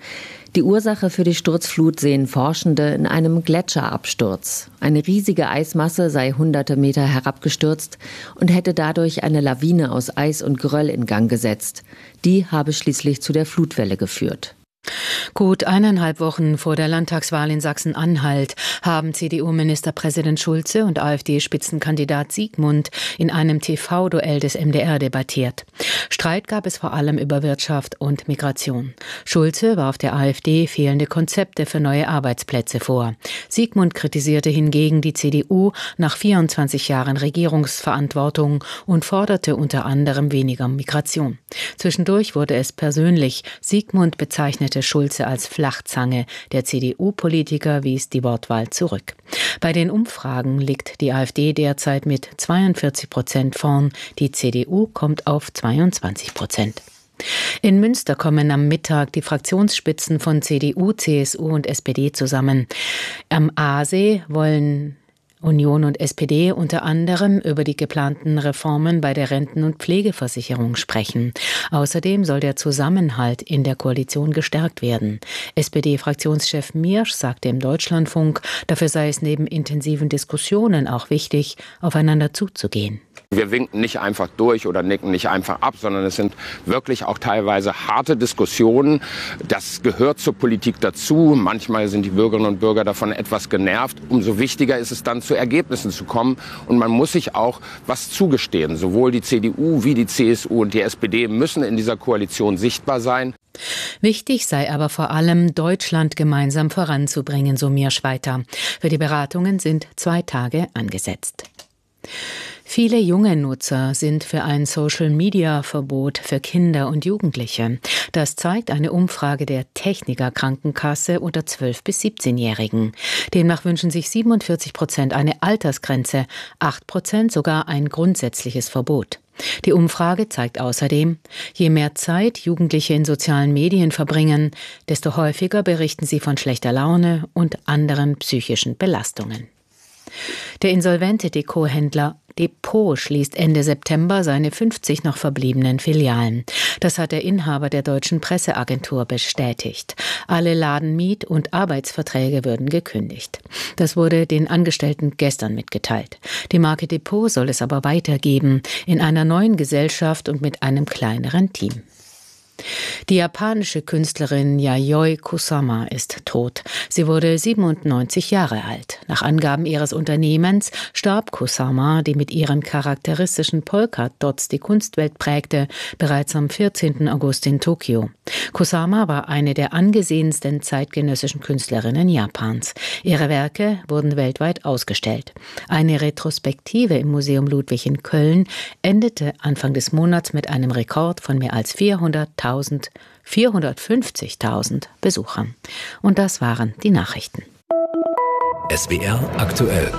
Die Ursache für die Sturzflut sehen Forschende in einem Gletscherabsturz. Eine riesige Eismasse sei hunderte Meter herabgestürzt und hätte dadurch eine Lawine aus Eis und Geröll in Gang gesetzt. Die habe schließlich zu der Flutwelle geführt. Gut 1,5 Wochen vor der Landtagswahl in Sachsen-Anhalt haben CDU-Ministerpräsident Schulze und AfD-Spitzenkandidat Siegmund in einem TV-Duell des MDR debattiert. Streit gab es vor allem über Wirtschaft und Migration. Schulze warf der AfD fehlende Konzepte für neue Arbeitsplätze vor. Siegmund kritisierte hingegen die CDU nach 24 Jahren Regierungsverantwortung und forderte unter anderem weniger Migration. Zwischendurch wurde es persönlich. Siegmund bezeichnete Schulze als Flachzange. Der CDU-Politiker wies die Wortwahl zurück. Bei den Umfragen liegt die AfD derzeit mit 42% vorn. Die CDU kommt auf 22%. In Münster kommen am Mittag die Fraktionsspitzen von CDU, CSU und SPD zusammen. Am Aasee wollen Union und SPD unter anderem über die geplanten Reformen bei der Renten- und Pflegeversicherung sprechen. Außerdem soll der Zusammenhalt in der Koalition gestärkt werden. SPD-Fraktionschef Miersch sagte im Deutschlandfunk, dafür sei es neben intensiven Diskussionen auch wichtig, aufeinander zuzugehen. Wir winken nicht einfach durch oder nicken nicht einfach ab, sondern es sind wirklich auch teilweise harte Diskussionen. Das gehört zur Politik dazu. Manchmal sind die Bürgerinnen und Bürger davon etwas genervt. Umso wichtiger ist es dann, zu Ergebnissen zu kommen. Und man muss sich auch was zugestehen. Sowohl die CDU wie die CSU und die SPD müssen in dieser Koalition sichtbar sein. Wichtig sei aber vor allem, Deutschland gemeinsam voranzubringen, so Miersch weiter. Für die Beratungen sind 2 Tage angesetzt. Viele junge Nutzer sind für ein Social-Media-Verbot für Kinder und Jugendliche. Das zeigt eine Umfrage der Techniker Krankenkasse unter 12- bis 17-Jährigen. Demnach wünschen sich 47% eine Altersgrenze, 8% sogar ein grundsätzliches Verbot. Die Umfrage zeigt außerdem, je mehr Zeit Jugendliche in sozialen Medien verbringen, desto häufiger berichten sie von schlechter Laune und anderen psychischen Belastungen. Der insolvente Dekohändler Depot schließt Ende September seine 50 noch verbliebenen Filialen. Das hat der Inhaber der Deutschen Presseagentur bestätigt. Alle Ladenmiet- und Arbeitsverträge würden gekündigt. Das wurde den Angestellten gestern mitgeteilt. Die Marke Depot soll es aber weitergeben, in einer neuen Gesellschaft und mit einem kleineren Team. Die japanische Künstlerin Yayoi Kusama ist tot. Sie wurde 97 Jahre alt. Nach Angaben ihres Unternehmens starb Kusama, die mit ihren charakteristischen Polka-Dots die Kunstwelt prägte, bereits am 14. August in Tokio. Kusama war eine der angesehensten zeitgenössischen Künstlerinnen Japans. Ihre Werke wurden weltweit ausgestellt. Eine Retrospektive im Museum Ludwig in Köln endete Anfang des Monats mit einem Rekord von mehr als 450.000 Besuchern. Und das waren die Nachrichten. SWR aktuell.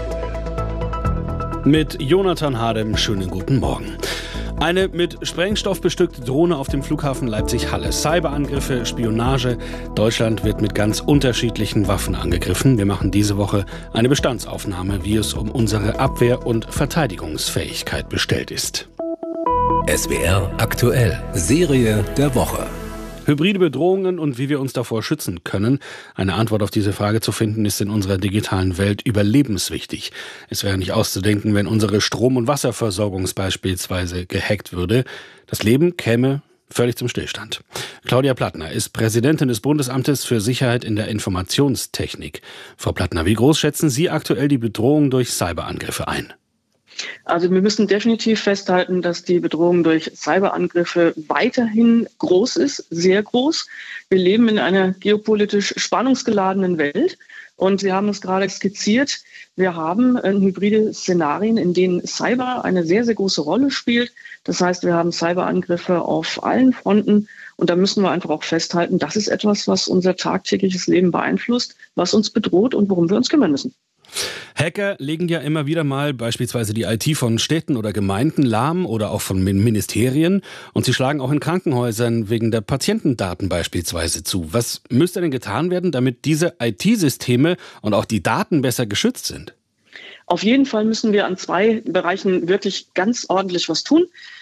Mit Jonathan Hadem, schönen guten Morgen. Eine mit Sprengstoff bestückte Drohne auf dem Flughafen Leipzig-Halle. Cyberangriffe, Spionage. Deutschland wird mit ganz unterschiedlichen Waffen angegriffen. Wir machen diese Woche eine Bestandsaufnahme, wie es um unsere Abwehr- und Verteidigungsfähigkeit bestellt ist. SWR aktuell. Serie der Woche. Hybride Bedrohungen und wie wir uns davor schützen können. Eine Antwort auf diese Frage zu finden, ist in unserer digitalen Welt überlebenswichtig. Es wäre nicht auszudenken, wenn unsere Strom- und Wasserversorgung beispielsweise gehackt würde. Das Leben käme völlig zum Stillstand. Claudia Plattner ist Präsidentin des Bundesamtes für Sicherheit in der Informationstechnik. Frau Plattner, wie groß schätzen Sie aktuell die Bedrohung durch Cyberangriffe ein? Also wir müssen definitiv festhalten, dass die Bedrohung durch Cyberangriffe weiterhin groß ist, sehr groß. Wir leben in einer geopolitisch spannungsgeladenen Welt und Sie haben es gerade skizziert. Wir haben hybride Szenarien, in denen Cyber eine sehr, sehr große Rolle spielt. Das heißt, wir haben Cyberangriffe auf allen Fronten und da müssen wir einfach auch festhalten, das ist etwas, was unser tagtägliches Leben beeinflusst, was uns bedroht und worum wir uns kümmern müssen. Hacker legen ja immer wieder mal beispielsweise die IT von Städten oder Gemeinden lahm oder auch von Ministerien und sie schlagen auch in Krankenhäusern wegen der Patientendaten beispielsweise zu. Was müsste denn getan werden, damit diese IT-Systeme und auch die Daten besser geschützt sind? Auf jeden Fall müssen wir an 2 Bereichen wirklich ganz ordentlich was tun.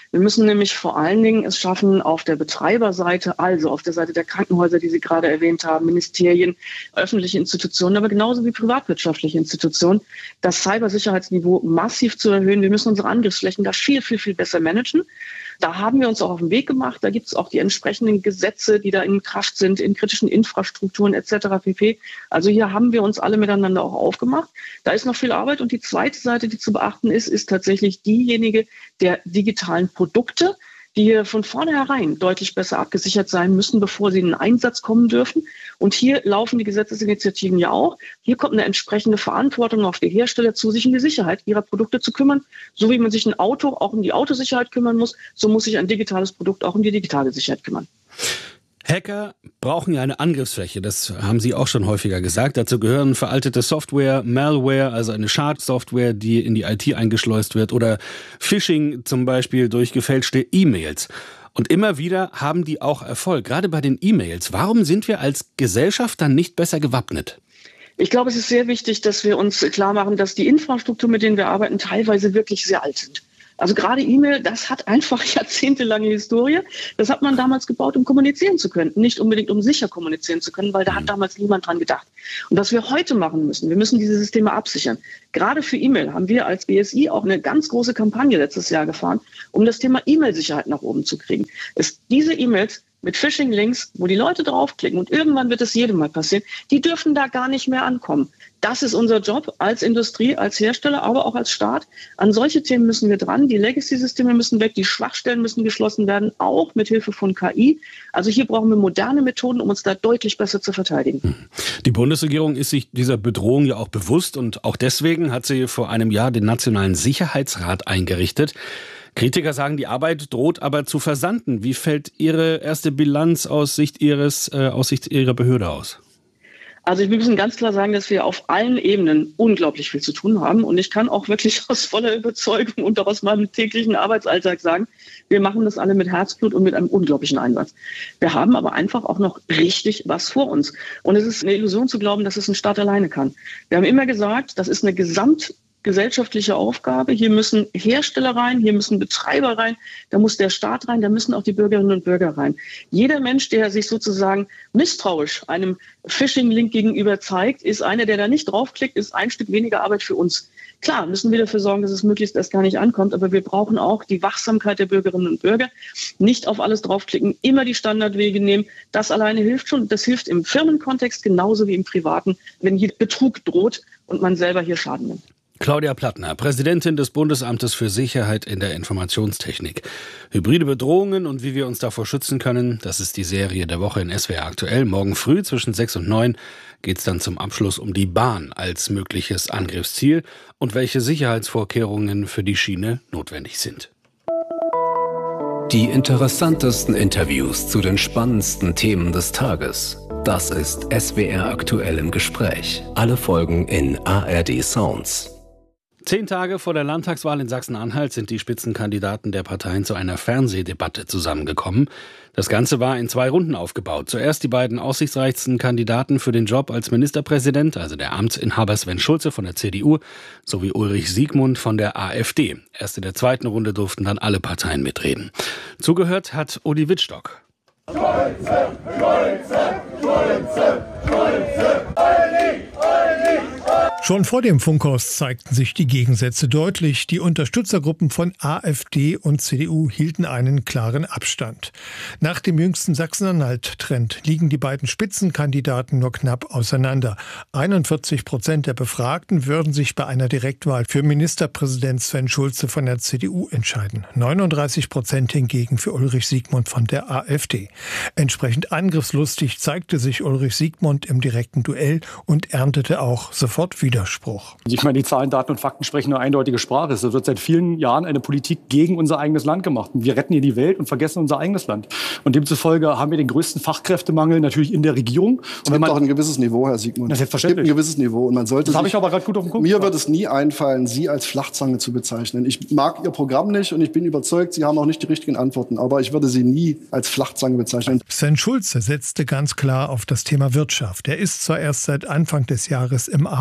Wir müssen nämlich vor allen Dingen es schaffen, auf der Betreiberseite, also auf der Seite der Krankenhäuser, die Sie gerade erwähnt haben, Ministerien, öffentliche Institutionen, aber genauso wie privatwirtschaftliche Institutionen, das Cybersicherheitsniveau massiv zu erhöhen. Wir müssen unsere Angriffsflächen da viel, viel, viel besser managen. Da haben wir uns auch auf den Weg gemacht. Da gibt es auch die entsprechenden Gesetze, die da in Kraft sind, in kritischen Infrastrukturen etc. pp. Also hier haben wir uns alle miteinander auch aufgemacht. Da ist noch viel Arbeit. Und die zweite Seite, die zu beachten ist tatsächlich diejenige der digitalen Produkte, die hier von vornherein deutlich besser abgesichert sein müssen, bevor sie in den Einsatz kommen dürfen. Und hier laufen die Gesetzesinitiativen ja auch. Hier kommt eine entsprechende Verantwortung auf die Hersteller zu, sich um die Sicherheit ihrer Produkte zu kümmern. So wie man sich ein Auto auch um die Autosicherheit kümmern muss, so muss sich ein digitales Produkt auch um die digitale Sicherheit kümmern. Hacker brauchen ja eine Angriffsfläche, das haben Sie auch schon häufiger gesagt. Dazu gehören veraltete Software, Malware, also eine Schadsoftware, die in die IT eingeschleust wird, oder Phishing zum Beispiel durch gefälschte E-Mails. Und immer wieder haben die auch Erfolg, gerade bei den E-Mails. Warum sind wir als Gesellschaft dann nicht besser gewappnet? Ich glaube, es ist sehr wichtig, dass wir uns klar machen, dass die Infrastruktur, mit denen wir arbeiten, teilweise wirklich sehr alt sind. Also gerade E-Mail, das hat einfach jahrzehntelange Historie. Das hat man damals gebaut, um kommunizieren zu können, nicht unbedingt um sicher kommunizieren zu können, weil da hat damals niemand dran gedacht. Und was wir heute machen müssen, wir müssen diese Systeme absichern. Gerade für E-Mail haben wir als BSI auch eine ganz große Kampagne letztes Jahr gefahren, um das Thema E-Mail-Sicherheit nach oben zu kriegen. Diese E-Mails mit Phishing-Links, wo die Leute draufklicken, und irgendwann wird es jedem mal passieren, die dürfen da gar nicht mehr ankommen. Das ist unser Job als Industrie, als Hersteller, aber auch als Staat. An solche Themen müssen wir dran. Die Legacy-Systeme müssen weg, die Schwachstellen müssen geschlossen werden, auch mit Hilfe von KI. Also hier brauchen wir moderne Methoden, um uns da deutlich besser zu verteidigen. Die Bundesregierung ist sich dieser Bedrohung ja auch bewusst, und auch deswegen hat sie vor einem Jahr den Nationalen Sicherheitsrat eingerichtet. Kritiker sagen, die Arbeit droht aber zu versanden. Wie fällt Ihre erste Bilanz aus Sicht Ihrer Behörde aus? Also wir müssen ganz klar sagen, dass wir auf allen Ebenen unglaublich viel zu tun haben. Und ich kann auch wirklich aus voller Überzeugung und auch aus meinem täglichen Arbeitsalltag sagen, wir machen das alle mit Herzblut und mit einem unglaublichen Einsatz. Wir haben aber einfach auch noch richtig was vor uns. Und es ist eine Illusion zu glauben, dass es ein Staat alleine kann. Wir haben immer gesagt, das ist eine gesamtgesellschaftliche Aufgabe. Hier müssen Hersteller rein, hier müssen Betreiber rein, da muss der Staat rein, da müssen auch die Bürgerinnen und Bürger rein. Jeder Mensch, der sich sozusagen misstrauisch einem Phishing-Link gegenüber zeigt, ist einer, der da nicht draufklickt, ist ein Stück weniger Arbeit für uns. Klar, müssen wir dafür sorgen, dass es möglichst erst gar nicht ankommt, aber wir brauchen auch die Wachsamkeit der Bürgerinnen und Bürger. Nicht auf alles draufklicken, immer die Standardwege nehmen. Das alleine hilft schon. Das hilft im Firmenkontext genauso wie im Privaten, wenn hier Betrug droht und man selber hier Schaden nimmt. Claudia Plattner, Präsidentin des Bundesamtes für Sicherheit in der Informationstechnik. Hybride Bedrohungen und wie wir uns davor schützen können, das ist die Serie der Woche in SWR aktuell. Morgen früh zwischen 6 und 9 geht es dann zum Abschluss um die Bahn als mögliches Angriffsziel und welche Sicherheitsvorkehrungen für die Schiene notwendig sind. Die interessantesten Interviews zu den spannendsten Themen des Tages. Das ist SWR aktuell im Gespräch. Alle Folgen in ARD Sounds. 10 Tage vor der Landtagswahl in Sachsen-Anhalt sind die Spitzenkandidaten der Parteien zu einer Fernsehdebatte zusammengekommen. Das Ganze war in 2 Runden aufgebaut. Zuerst die beiden aussichtsreichsten Kandidaten für den Job als Ministerpräsident, also der Amtsinhaber Sven Schulze von der CDU sowie Ulrich Siegmund von der AfD. Erst in der 2. Runde durften dann alle Parteien mitreden. Zugehört hat Uli Wittstock. Schulze, Schulze, Schulze, Schulze, Olli, Olli. Schon vor dem Funkhaus zeigten sich die Gegensätze deutlich. Die Unterstützergruppen von AfD und CDU hielten einen klaren Abstand. Nach dem jüngsten Sachsen-Anhalt-Trend liegen die beiden Spitzenkandidaten nur knapp auseinander. 41% der Befragten würden sich bei einer Direktwahl für Ministerpräsident Sven Schulze von der CDU entscheiden. 39% hingegen für Ulrich Siegmund von der AfD. Entsprechend angriffslustig zeigte sich Ulrich Siegmund im direkten Duell und erntete auch sofort Widerspruch. Ich meine, die Zahlen, Daten und Fakten sprechen eine eindeutige Sprache. Es wird seit vielen Jahren eine Politik gegen unser eigenes Land gemacht. Wir retten hier die Welt und vergessen unser eigenes Land. Und demzufolge haben wir den größten Fachkräftemangel natürlich in der Regierung. Es gibt auch ein gewisses Niveau, Herr Siegmund. Das ist selbstverständlich. Es gibt ein gewisses Niveau. Und man sollte das habe ich aber gerade gut auf den Punkt. Mir wird es nie einfallen, Sie als Flachzange zu bezeichnen. Ich mag Ihr Programm nicht und ich bin überzeugt, Sie haben auch nicht die richtigen Antworten. Aber ich würde Sie nie als Flachzange bezeichnen. Sven Schulze setzte ganz klar auf das Thema Wirtschaft. Er ist zwar erst seit Anfang des Jahres im Amt, muss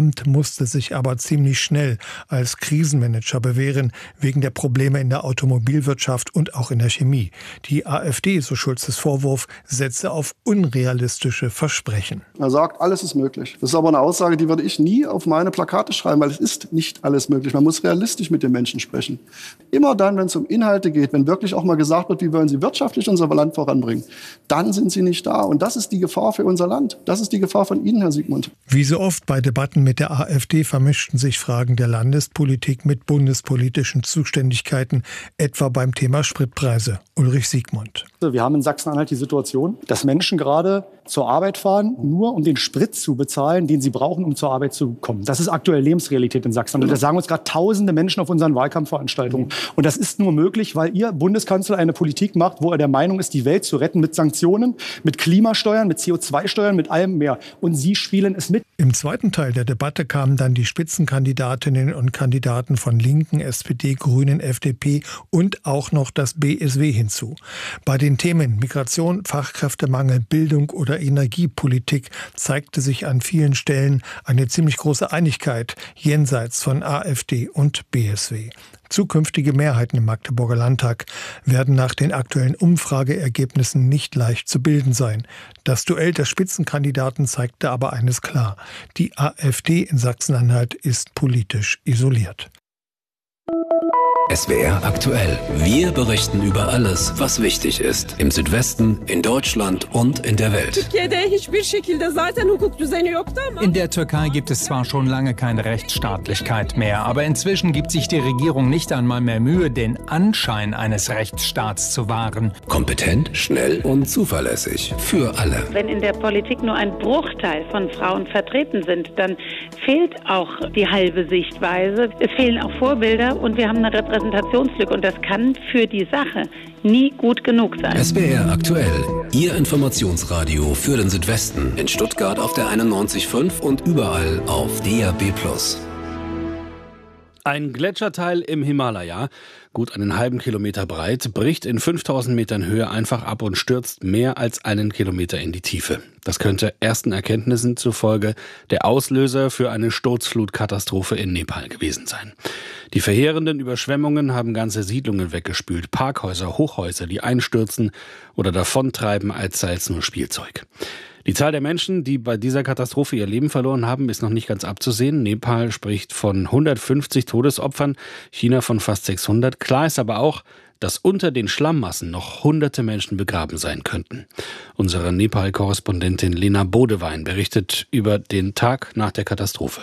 musste sich aber ziemlich schnell als Krisenmanager bewähren, wegen der Probleme in der Automobilwirtschaft und auch in der Chemie. Die AfD, so Schulzes Vorwurf, setze auf unrealistische Versprechen. Er sagt, alles ist möglich. Das ist aber eine Aussage, die würde ich nie auf meine Plakate schreiben, weil es ist nicht alles möglich. Man muss realistisch mit den Menschen sprechen. Immer dann, wenn es um Inhalte geht, wenn wirklich auch mal gesagt wird, wie wollen Sie wirtschaftlich unser Land voranbringen, dann sind Sie nicht da. Und das ist die Gefahr für unser Land. Das ist die Gefahr von Ihnen, Herr Siegmund. Wie so oft bei Debatten mit der AfD vermischten sich Fragen der Landespolitik mit bundespolitischen Zuständigkeiten, etwa beim Thema Spritpreise. Ulrich Siegmund. Wir haben in Sachsen-Anhalt die Situation, dass Menschen gerade zur Arbeit fahren, nur um den Sprit zu bezahlen, den sie brauchen, um zur Arbeit zu kommen. Das ist aktuell Lebensrealität in Sachsen-Anhalt. Das sagen uns gerade tausende Menschen auf unseren Wahlkampfveranstaltungen. Und das ist nur möglich, weil Ihr Bundeskanzler eine Politik macht, wo er der Meinung ist, die Welt zu retten mit Sanktionen, mit Klimasteuern, mit CO2-Steuern, mit allem mehr. Und Sie spielen es mit. Im zweiten Teil der Debatte kamen dann die Spitzenkandidatinnen und Kandidaten von Linken, SPD, Grünen, FDP und auch noch das BSW hinzu. Bei den Themen Migration, Fachkräftemangel, Bildung oder Energiepolitik zeigte sich an vielen Stellen eine ziemlich große Einigkeit jenseits von AfD und BSW. Zukünftige Mehrheiten im Magdeburger Landtag werden nach den aktuellen Umfrageergebnissen nicht leicht zu bilden sein. Das Duell der Spitzenkandidaten zeigte aber eines klar: Die AfD in Sachsen-Anhalt ist politisch isoliert. SWR aktuell. Wir berichten über alles, was wichtig ist. Im Südwesten, in Deutschland und in der Welt. In der Türkei gibt es zwar schon lange keine Rechtsstaatlichkeit mehr, aber inzwischen gibt sich die Regierung nicht einmal mehr Mühe, den Anschein eines Rechtsstaats zu wahren. Kompetent, schnell und zuverlässig. Für alle. Wenn in der Politik nur ein Bruchteil von Frauen vertreten sind, dann fehlt auch die halbe Sichtweise. Es fehlen auch Vorbilder und wir haben eine Repräsentationslücke und das kann für die Sache nie gut genug sein. SWR aktuell. Ihr Informationsradio für den Südwesten. In Stuttgart auf der 91.5 und überall auf DAB+. Ein Gletscherteil im Himalaya, gut einen halben Kilometer breit, bricht in 5000 Metern Höhe einfach ab und stürzt mehr als einen Kilometer in die Tiefe. Das könnte ersten Erkenntnissen zufolge der Auslöser für eine Sturzflutkatastrophe in Nepal gewesen sein. Die verheerenden Überschwemmungen haben ganze Siedlungen weggespült, Parkhäuser, Hochhäuser, die einstürzen oder davontreiben, als sei es nur Spielzeug. Die Zahl der Menschen, die bei dieser Katastrophe ihr Leben verloren haben, ist noch nicht ganz abzusehen. Nepal spricht von 150 Todesopfern, China von fast 600. Klar ist aber auch, dass unter den Schlammmassen noch hunderte Menschen begraben sein könnten. Unsere Nepal-Korrespondentin Lena Bodewein berichtet über den Tag nach der Katastrophe.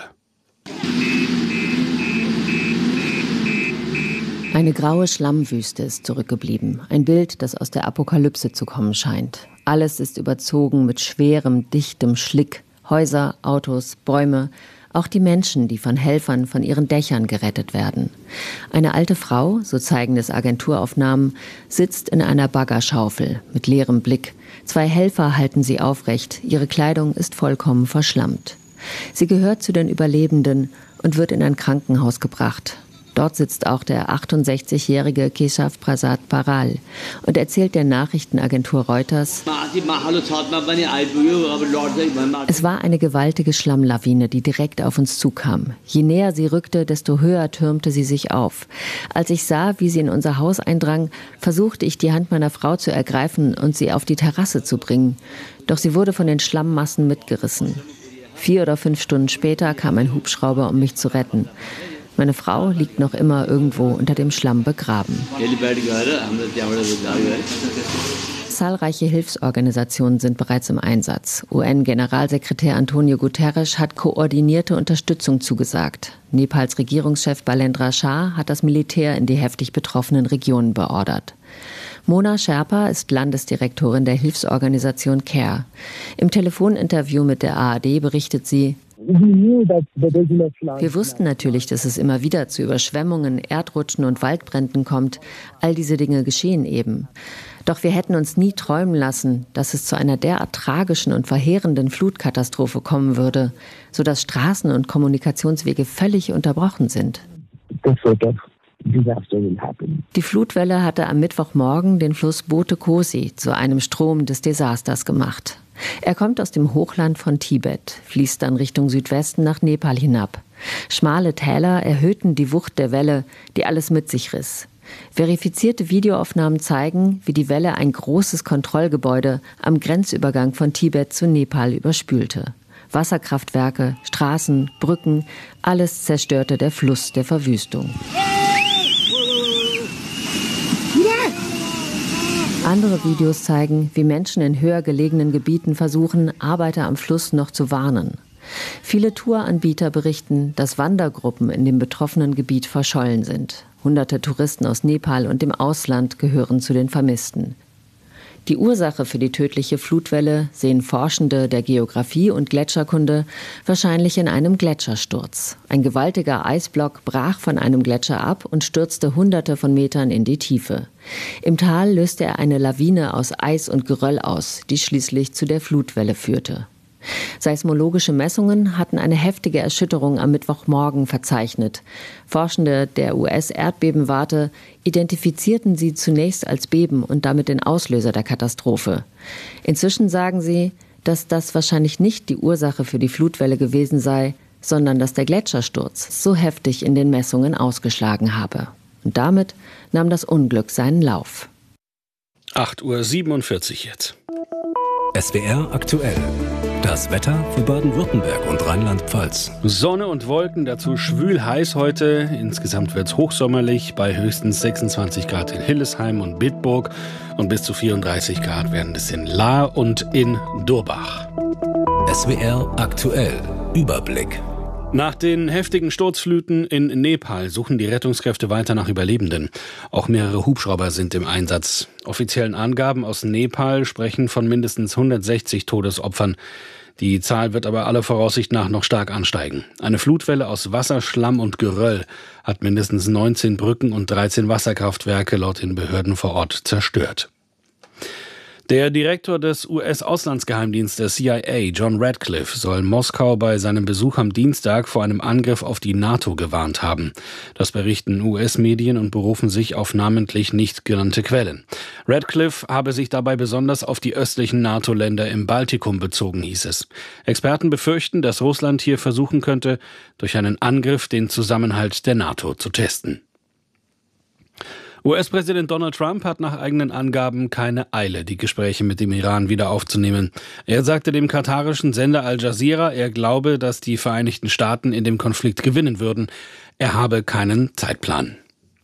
Eine graue Schlammwüste ist zurückgeblieben. Ein Bild, das aus der Apokalypse zu kommen scheint. Alles ist überzogen mit schwerem, dichtem Schlick. Häuser, Autos, Bäume, auch die Menschen, die von Helfern von ihren Dächern gerettet werden. Eine alte Frau, so zeigen es Agenturaufnahmen, sitzt in einer Baggerschaufel mit leerem Blick. 2 Helfer halten sie aufrecht. Ihre Kleidung ist vollkommen verschlammt. Sie gehört zu den Überlebenden und wird in ein Krankenhaus gebracht. Dort sitzt auch der 68-jährige Keshav Prasad Paral und erzählt der Nachrichtenagentur Reuters: Es war eine gewaltige Schlammlawine, die direkt auf uns zukam. Je näher sie rückte, desto höher türmte sie sich auf. Als ich sah, wie sie in unser Haus eindrang, versuchte ich, die Hand meiner Frau zu ergreifen und sie auf die Terrasse zu bringen. Doch sie wurde von den Schlammmassen mitgerissen. 4 oder 5 Stunden später kam ein Hubschrauber, um mich zu retten. Meine Frau liegt noch immer irgendwo unter dem Schlamm begraben. Zahlreiche Hilfsorganisationen sind bereits im Einsatz. UN-Generalsekretär Antonio Guterres hat koordinierte Unterstützung zugesagt. Nepals Regierungschef Balendra Shah hat das Militär in die heftig betroffenen Regionen beordert. Mona Sherpa ist Landesdirektorin der Hilfsorganisation CARE. Im Telefoninterview mit der ARD berichtet sie: Wir wussten natürlich, dass es immer wieder zu Überschwemmungen, Erdrutschen und Waldbränden kommt. All diese Dinge geschehen eben. Doch wir hätten uns nie träumen lassen, dass es zu einer derart tragischen und verheerenden Flutkatastrophe kommen würde, sodass Straßen und Kommunikationswege völlig unterbrochen sind. Die Flutwelle hatte am Mittwochmorgen den Fluss Bote Kosi zu einem Strom des Desasters gemacht. Er kommt aus dem Hochland von Tibet, fließt dann Richtung Südwesten nach Nepal hinab. Schmale Täler erhöhten die Wucht der Welle, die alles mit sich riss. Verifizierte Videoaufnahmen zeigen, wie die Welle ein großes Kontrollgebäude am Grenzübergang von Tibet zu Nepal überspülte. Wasserkraftwerke, Straßen, Brücken, alles zerstörte der Fluss der Verwüstung. Andere Videos zeigen, wie Menschen in höher gelegenen Gebieten versuchen, Arbeiter am Fluss noch zu warnen. Viele Touranbieter berichten, dass Wandergruppen in dem betroffenen Gebiet verschollen sind. Hunderte Touristen aus Nepal und dem Ausland gehören zu den Vermissten. Die Ursache für die tödliche Flutwelle sehen Forschende der Geographie und Gletscherkunde wahrscheinlich in einem Gletschersturz. Ein gewaltiger Eisblock brach von einem Gletscher ab und stürzte Hunderte von Metern in die Tiefe. Im Tal löste er eine Lawine aus Eis und Geröll aus, die schließlich zu der Flutwelle führte. Seismologische Messungen hatten eine heftige Erschütterung am Mittwochmorgen verzeichnet. Forschende der US-Erdbebenwarte identifizierten sie zunächst als Beben und damit den Auslöser der Katastrophe. Inzwischen sagen sie, dass das wahrscheinlich nicht die Ursache für die Flutwelle gewesen sei, sondern dass der Gletschersturz so heftig in den Messungen ausgeschlagen habe. Und damit nahm das Unglück seinen Lauf. 8:47 Uhr jetzt. SWR aktuell. Das Wetter für Baden-Württemberg und Rheinland-Pfalz. Sonne und Wolken, dazu schwül heiß heute. Insgesamt wird es hochsommerlich bei höchstens 26 Grad in Hillesheim und Bitburg und bis zu 34 Grad werden es in Lahr und in Durbach. SWR aktuell. Überblick. Nach den heftigen Sturzfluten in Nepal suchen die Rettungskräfte weiter nach Überlebenden. Auch mehrere Hubschrauber sind im Einsatz. Offiziellen Angaben aus Nepal sprechen von mindestens 160 Todesopfern. Die Zahl wird aber aller Voraussicht nach noch stark ansteigen. Eine Flutwelle aus Wasser, Schlamm und Geröll hat mindestens 19 Brücken und 13 Wasserkraftwerke laut den Behörden vor Ort zerstört. Der Direktor des US-Auslandsgeheimdienstes CIA, John Radcliffe, soll Moskau bei seinem Besuch am Dienstag vor einem Angriff auf die NATO gewarnt haben. Das berichten US-Medien und berufen sich auf namentlich nicht genannte Quellen. Radcliffe habe sich dabei besonders auf die östlichen NATO-Länder im Baltikum bezogen, hieß es. Experten befürchten, dass Russland hier versuchen könnte, durch einen Angriff den Zusammenhalt der NATO zu testen. US-Präsident Donald Trump hat nach eigenen Angaben keine Eile, die Gespräche mit dem Iran wieder aufzunehmen. Er sagte dem katarischen Sender Al Jazeera, er glaube, dass die Vereinigten Staaten in dem Konflikt gewinnen würden. Er habe keinen Zeitplan.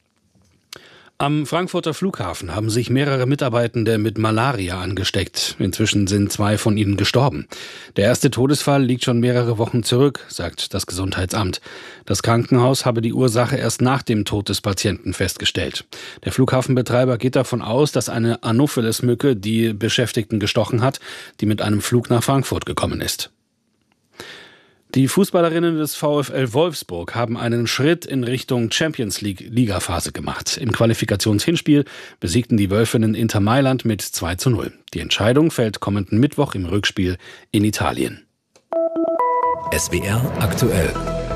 Am Frankfurter Flughafen haben sich mehrere Mitarbeitende mit Malaria angesteckt. Inzwischen sind 2 von ihnen gestorben. Der erste Todesfall liegt schon mehrere Wochen zurück, sagt das Gesundheitsamt. Das Krankenhaus habe die Ursache erst nach dem Tod des Patienten festgestellt. Der Flughafenbetreiber geht davon aus, dass eine Anopheles-Mücke die Beschäftigten gestochen hat, die mit einem Flug nach Frankfurt gekommen ist. Die Fußballerinnen des VfL Wolfsburg haben einen Schritt in Richtung Champions League Ligaphase gemacht. Im Qualifikationshinspiel besiegten die Wölfinnen Inter Mailand mit 2:0. Die Entscheidung fällt kommenden Mittwoch im Rückspiel in Italien. SWR aktuell.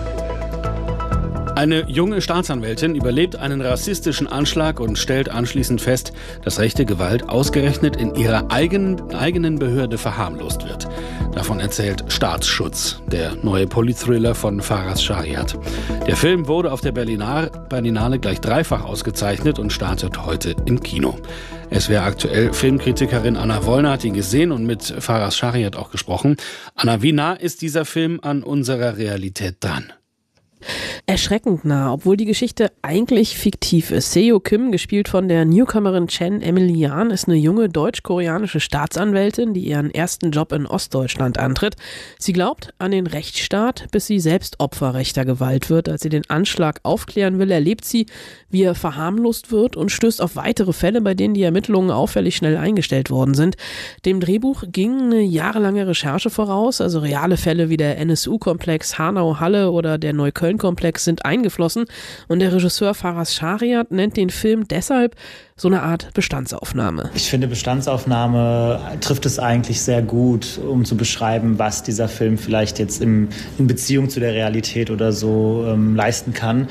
Eine junge Staatsanwältin überlebt einen rassistischen Anschlag und stellt anschließend fest, dass rechte Gewalt ausgerechnet in ihrer eigenen Behörde verharmlost wird. Davon erzählt Staatsschutz, der neue Politthriller von Faraz Shariat. Der Film wurde auf der Berlinale gleich 3-fach ausgezeichnet und startet heute im Kino. SWR aktuell Filmkritikerin Anna Wollner hat ihn gesehen und mit Faraz Shariat auch gesprochen. Anna, wie nah ist dieser Film an unserer Realität dran? Erschreckend nah, obwohl die Geschichte eigentlich fiktiv ist. Seo Kim, gespielt von der Newcomerin Chen Emily-Yan, ist eine junge deutsch-koreanische Staatsanwältin, die ihren ersten Job in Ostdeutschland antritt. Sie glaubt an den Rechtsstaat, bis sie selbst Opfer rechter Gewalt wird. Als sie den Anschlag aufklären will, erlebt sie, wie er verharmlost wird und stößt auf weitere Fälle, bei denen die Ermittlungen auffällig schnell eingestellt worden sind. Dem Drehbuch ging eine jahrelange Recherche voraus, also reale Fälle wie der NSU-Komplex Hanau-Halle oder der Neukölln-Komplex Feedbacks sind eingeflossen und der Regisseur Faraz Shariat nennt den Film deshalb so eine Art Bestandsaufnahme. Ich finde, Bestandsaufnahme trifft es eigentlich sehr gut, um zu beschreiben, was dieser Film vielleicht jetzt in Beziehung zu der Realität oder so leisten kann.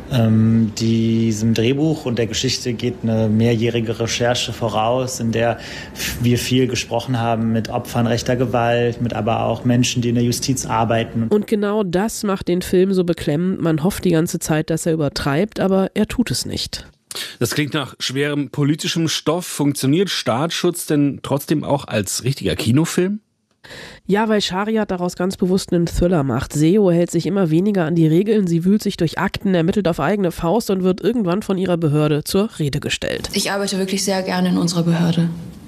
Diesem Drehbuch und der Geschichte geht eine mehrjährige Recherche voraus, in der wir viel gesprochen haben mit Opfern rechter Gewalt, mit aber auch Menschen, die in der Justiz arbeiten. Und genau das macht den Film so beklemmend. Man hofft die ganze Zeit, dass er übertreibt, aber er tut es nicht. Das klingt nach schwerem politischem Stoff. Funktioniert Staatsschutz denn trotzdem auch als richtiger Kinofilm? Ja, weil Shariat daraus ganz bewusst einen Thriller macht. Seo hält sich immer weniger an die Regeln, sie wühlt sich durch Akten, ermittelt auf eigene Faust und wird irgendwann von ihrer Behörde zur Rede gestellt. Ich arbeite wirklich sehr gerne in unserer Behörde.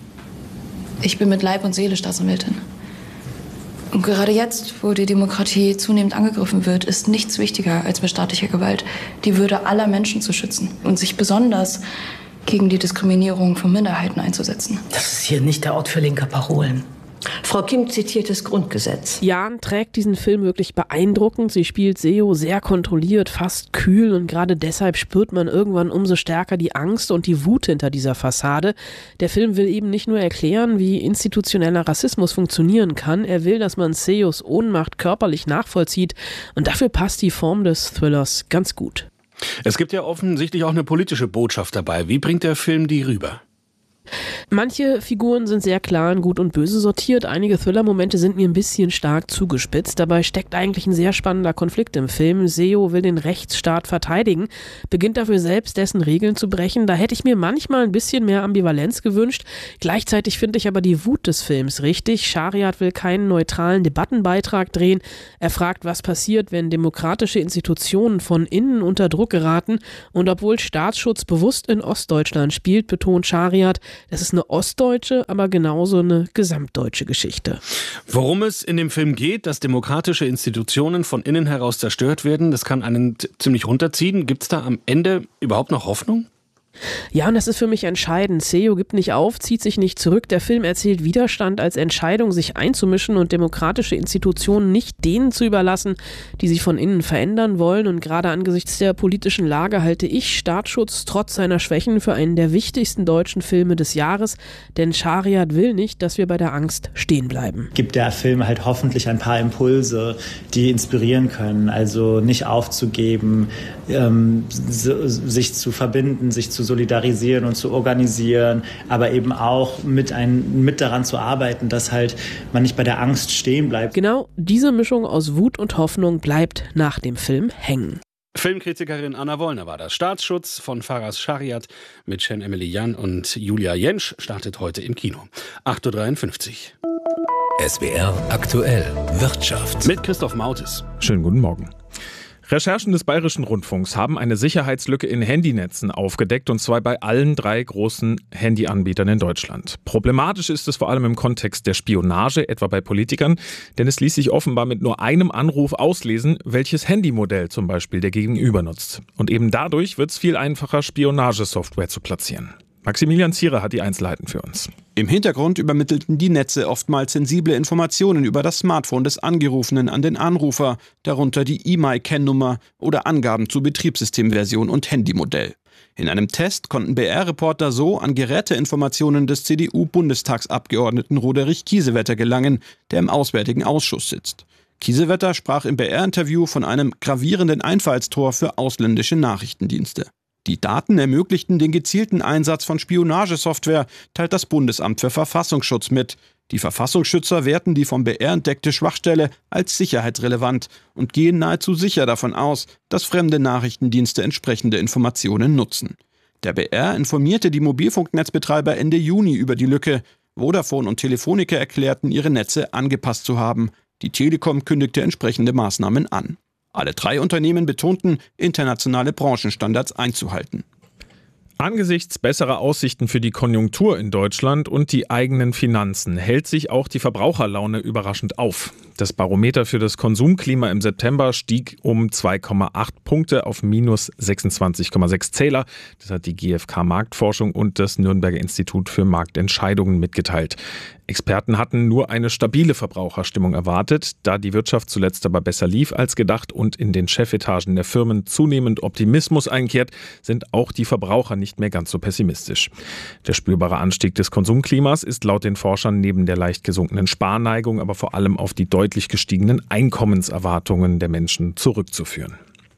Ich bin mit Leib und Seele Staatsanwältin. Und gerade jetzt, wo die Demokratie zunehmend angegriffen wird, ist nichts wichtiger als mit staatlicher Gewalt die Würde aller Menschen zu schützen und sich besonders gegen die Diskriminierung von Minderheiten einzusetzen. Das ist hier nicht der Ort für linke Parolen. Frau Kim zitiert das Grundgesetz. Jan trägt diesen Film wirklich beeindruckend. Sie spielt Seo sehr kontrolliert, fast kühl und gerade deshalb spürt man irgendwann umso stärker die Angst und die Wut hinter dieser Fassade. Der Film will eben nicht nur erklären, wie institutioneller Rassismus funktionieren kann, er will, dass man Seos Ohnmacht körperlich nachvollzieht und dafür passt die Form des Thrillers ganz gut. Es gibt ja offensichtlich auch eine politische Botschaft dabei. Wie bringt der Film die rüber? Manche Figuren sind sehr klar in Gut und Böse sortiert, einige Thriller-Momente sind mir ein bisschen stark zugespitzt, dabei steckt eigentlich ein sehr spannender Konflikt im Film. Seo will den Rechtsstaat verteidigen, beginnt dafür selbst dessen Regeln zu brechen, da hätte ich mir manchmal ein bisschen mehr Ambivalenz gewünscht, gleichzeitig finde ich aber die Wut des Films richtig. Shariat will keinen neutralen Debattenbeitrag drehen, er fragt, was passiert, wenn demokratische Institutionen von innen unter Druck geraten und obwohl Staatsschutz bewusst in Ostdeutschland spielt, betont Shariat, das ist eine ostdeutsche, aber genauso eine gesamtdeutsche Geschichte. Worum es in dem Film geht, dass demokratische Institutionen von innen heraus zerstört werden, das kann einen ziemlich runterziehen. Gibt es da am Ende überhaupt noch Hoffnung? Ja, und das ist für mich entscheidend. Seo gibt nicht auf, zieht sich nicht zurück. Der Film erzählt Widerstand als Entscheidung, sich einzumischen und demokratische Institutionen nicht denen zu überlassen, die sich von innen verändern wollen. Und gerade angesichts der politischen Lage halte ich Staatsschutz trotz seiner Schwächen für einen der wichtigsten deutschen Filme des Jahres. Denn Shariat will nicht, dass wir bei der Angst stehen bleiben. Gibt der Film halt hoffentlich ein paar Impulse, die inspirieren können. Also nicht aufzugeben, sich zu verbinden, sich zu solidarisieren und zu organisieren, aber eben auch mit daran zu arbeiten, dass halt man nicht bei der Angst stehen bleibt. Genau diese Mischung aus Wut und Hoffnung bleibt nach dem Film hängen. Filmkritikerin Anna Wollner war das. Staatsschutz von Faraz Shariat mit Cem Emilian und Julia Jentsch startet heute im Kino. 8.53 Uhr. SWR aktuell Wirtschaft. Mit Christoph Mautes. Schönen guten Morgen. Recherchen des Bayerischen Rundfunks haben eine Sicherheitslücke in Handynetzen aufgedeckt, und zwar bei allen 3 großen Handyanbietern in Deutschland. Problematisch ist es vor allem im Kontext der Spionage, etwa bei Politikern, denn es ließ sich offenbar mit nur einem Anruf auslesen, welches Handymodell zum Beispiel der Gegenüber nutzt. Und eben dadurch wird es viel einfacher, Spionagesoftware zu platzieren. Maximilian Zierer hat die Einzelheiten für uns. Im Hintergrund übermittelten die Netze oftmals sensible Informationen über das Smartphone des Angerufenen an den Anrufer, darunter die E-Mail-Kennnummer oder Angaben zu Betriebssystemversion und Handymodell. In einem Test konnten BR-Reporter so an Geräteinformationen des CDU-Bundestagsabgeordneten Roderich Kiesewetter gelangen, der im Auswärtigen Ausschuss sitzt. Kiesewetter sprach im BR-Interview von einem gravierenden Einfallstor für ausländische Nachrichtendienste. Die Daten ermöglichten den gezielten Einsatz von Spionagesoftware, teilt das Bundesamt für Verfassungsschutz mit. Die Verfassungsschützer werten die vom BR entdeckte Schwachstelle als sicherheitsrelevant und gehen nahezu sicher davon aus, dass fremde Nachrichtendienste entsprechende Informationen nutzen. Der BR informierte die Mobilfunknetzbetreiber Ende Juni über die Lücke. Vodafone und Telefonica erklärten, ihre Netze angepasst zu haben. Die Telekom kündigte entsprechende Maßnahmen an. Alle 3 Unternehmen betonten, internationale Branchenstandards einzuhalten. Angesichts besserer Aussichten für die Konjunktur in Deutschland und die eigenen Finanzen hält sich auch die Verbraucherlaune überraschend auf. Das Barometer für das Konsumklima im September stieg um 2,8 Punkte auf minus 26,6 Zähler. Das hat die GfK Marktforschung und das Nürnberger Institut für Marktentscheidungen mitgeteilt. Experten hatten nur eine stabile Verbraucherstimmung erwartet. Da die Wirtschaft zuletzt aber besser lief als gedacht und in den Chefetagen der Firmen zunehmend Optimismus einkehrt, sind auch die Verbraucher nicht mehr ganz so pessimistisch. Der spürbare Anstieg des Konsumklimas ist laut den Forschern neben der leicht gesunkenen Sparneigung aber vor allem auf die deutlich gestiegenen Einkommenserwartungen der Menschen zurückzuführen.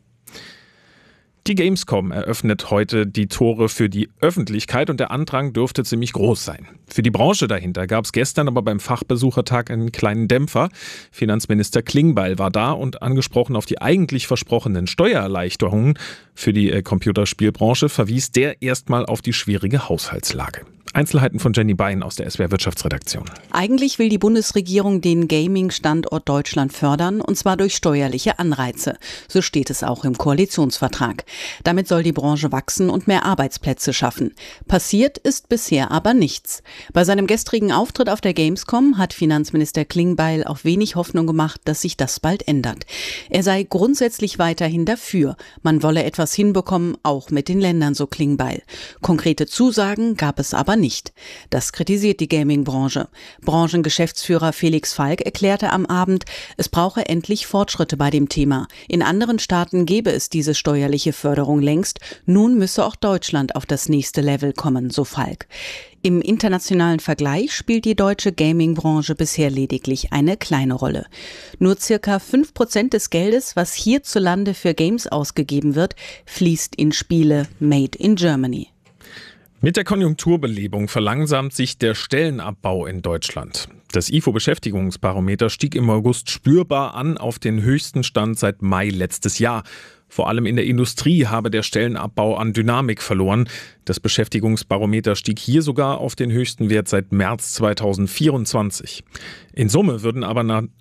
Die Gamescom eröffnet heute die Tore für die Öffentlichkeit und der Andrang dürfte ziemlich groß sein. Für die Branche dahinter gab es gestern aber beim Fachbesuchertag einen kleinen Dämpfer. Finanzminister Klingbeil war da und angesprochen auf die eigentlich versprochenen Steuererleichterungen für die Computerspielbranche verwies der erstmal auf die schwierige Haushaltslage. Einzelheiten von Jenny Bein aus der SWR Wirtschaftsredaktion. Eigentlich will die Bundesregierung den Gaming-Standort Deutschland fördern, und zwar durch steuerliche Anreize. So steht es auch im Koalitionsvertrag. Damit soll die Branche wachsen und mehr Arbeitsplätze schaffen. Passiert ist bisher aber nichts. Bei seinem gestrigen Auftritt auf der Gamescom hat Finanzminister Klingbeil auch wenig Hoffnung gemacht, dass sich das bald ändert. Er sei grundsätzlich weiterhin dafür. Man wolle etwas hinbekommen, auch mit den Ländern, so Klingbeil. Konkrete Zusagen gab es aber nicht. Das kritisiert die Gaming-Branche. Branchengeschäftsführer Felix Falk erklärte am Abend, es brauche endlich Fortschritte bei dem Thema. In anderen Staaten gäbe es diese steuerliche Förderung längst. Nun müsse auch Deutschland auf das nächste Level kommen, so Falk. Im internationalen Vergleich spielt die deutsche Gaming-Branche bisher lediglich eine kleine Rolle. Nur circa 5% des Geldes, was hierzulande für Games ausgegeben wird, fließt in Spiele made in Germany. Mit der Konjunkturbelebung verlangsamt sich der Stellenabbau in Deutschland. Das IFO-Beschäftigungsbarometer stieg im August spürbar an auf den höchsten Stand seit Mai letztes Jahr. Vor allem in der Industrie habe der Stellenabbau an Dynamik verloren. Das Beschäftigungsbarometer stieg hier sogar auf den höchsten Wert seit März 2024. In Summe würden aber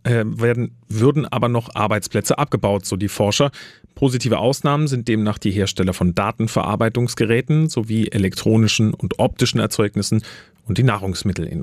noch Arbeitsplätze abgebaut, so die Forscher. Positive Ausnahmen sind demnach die Hersteller von Datenverarbeitungsgeräten sowie elektronischen und optischen Erzeugnissen und die Nahrungsmittelindustrie.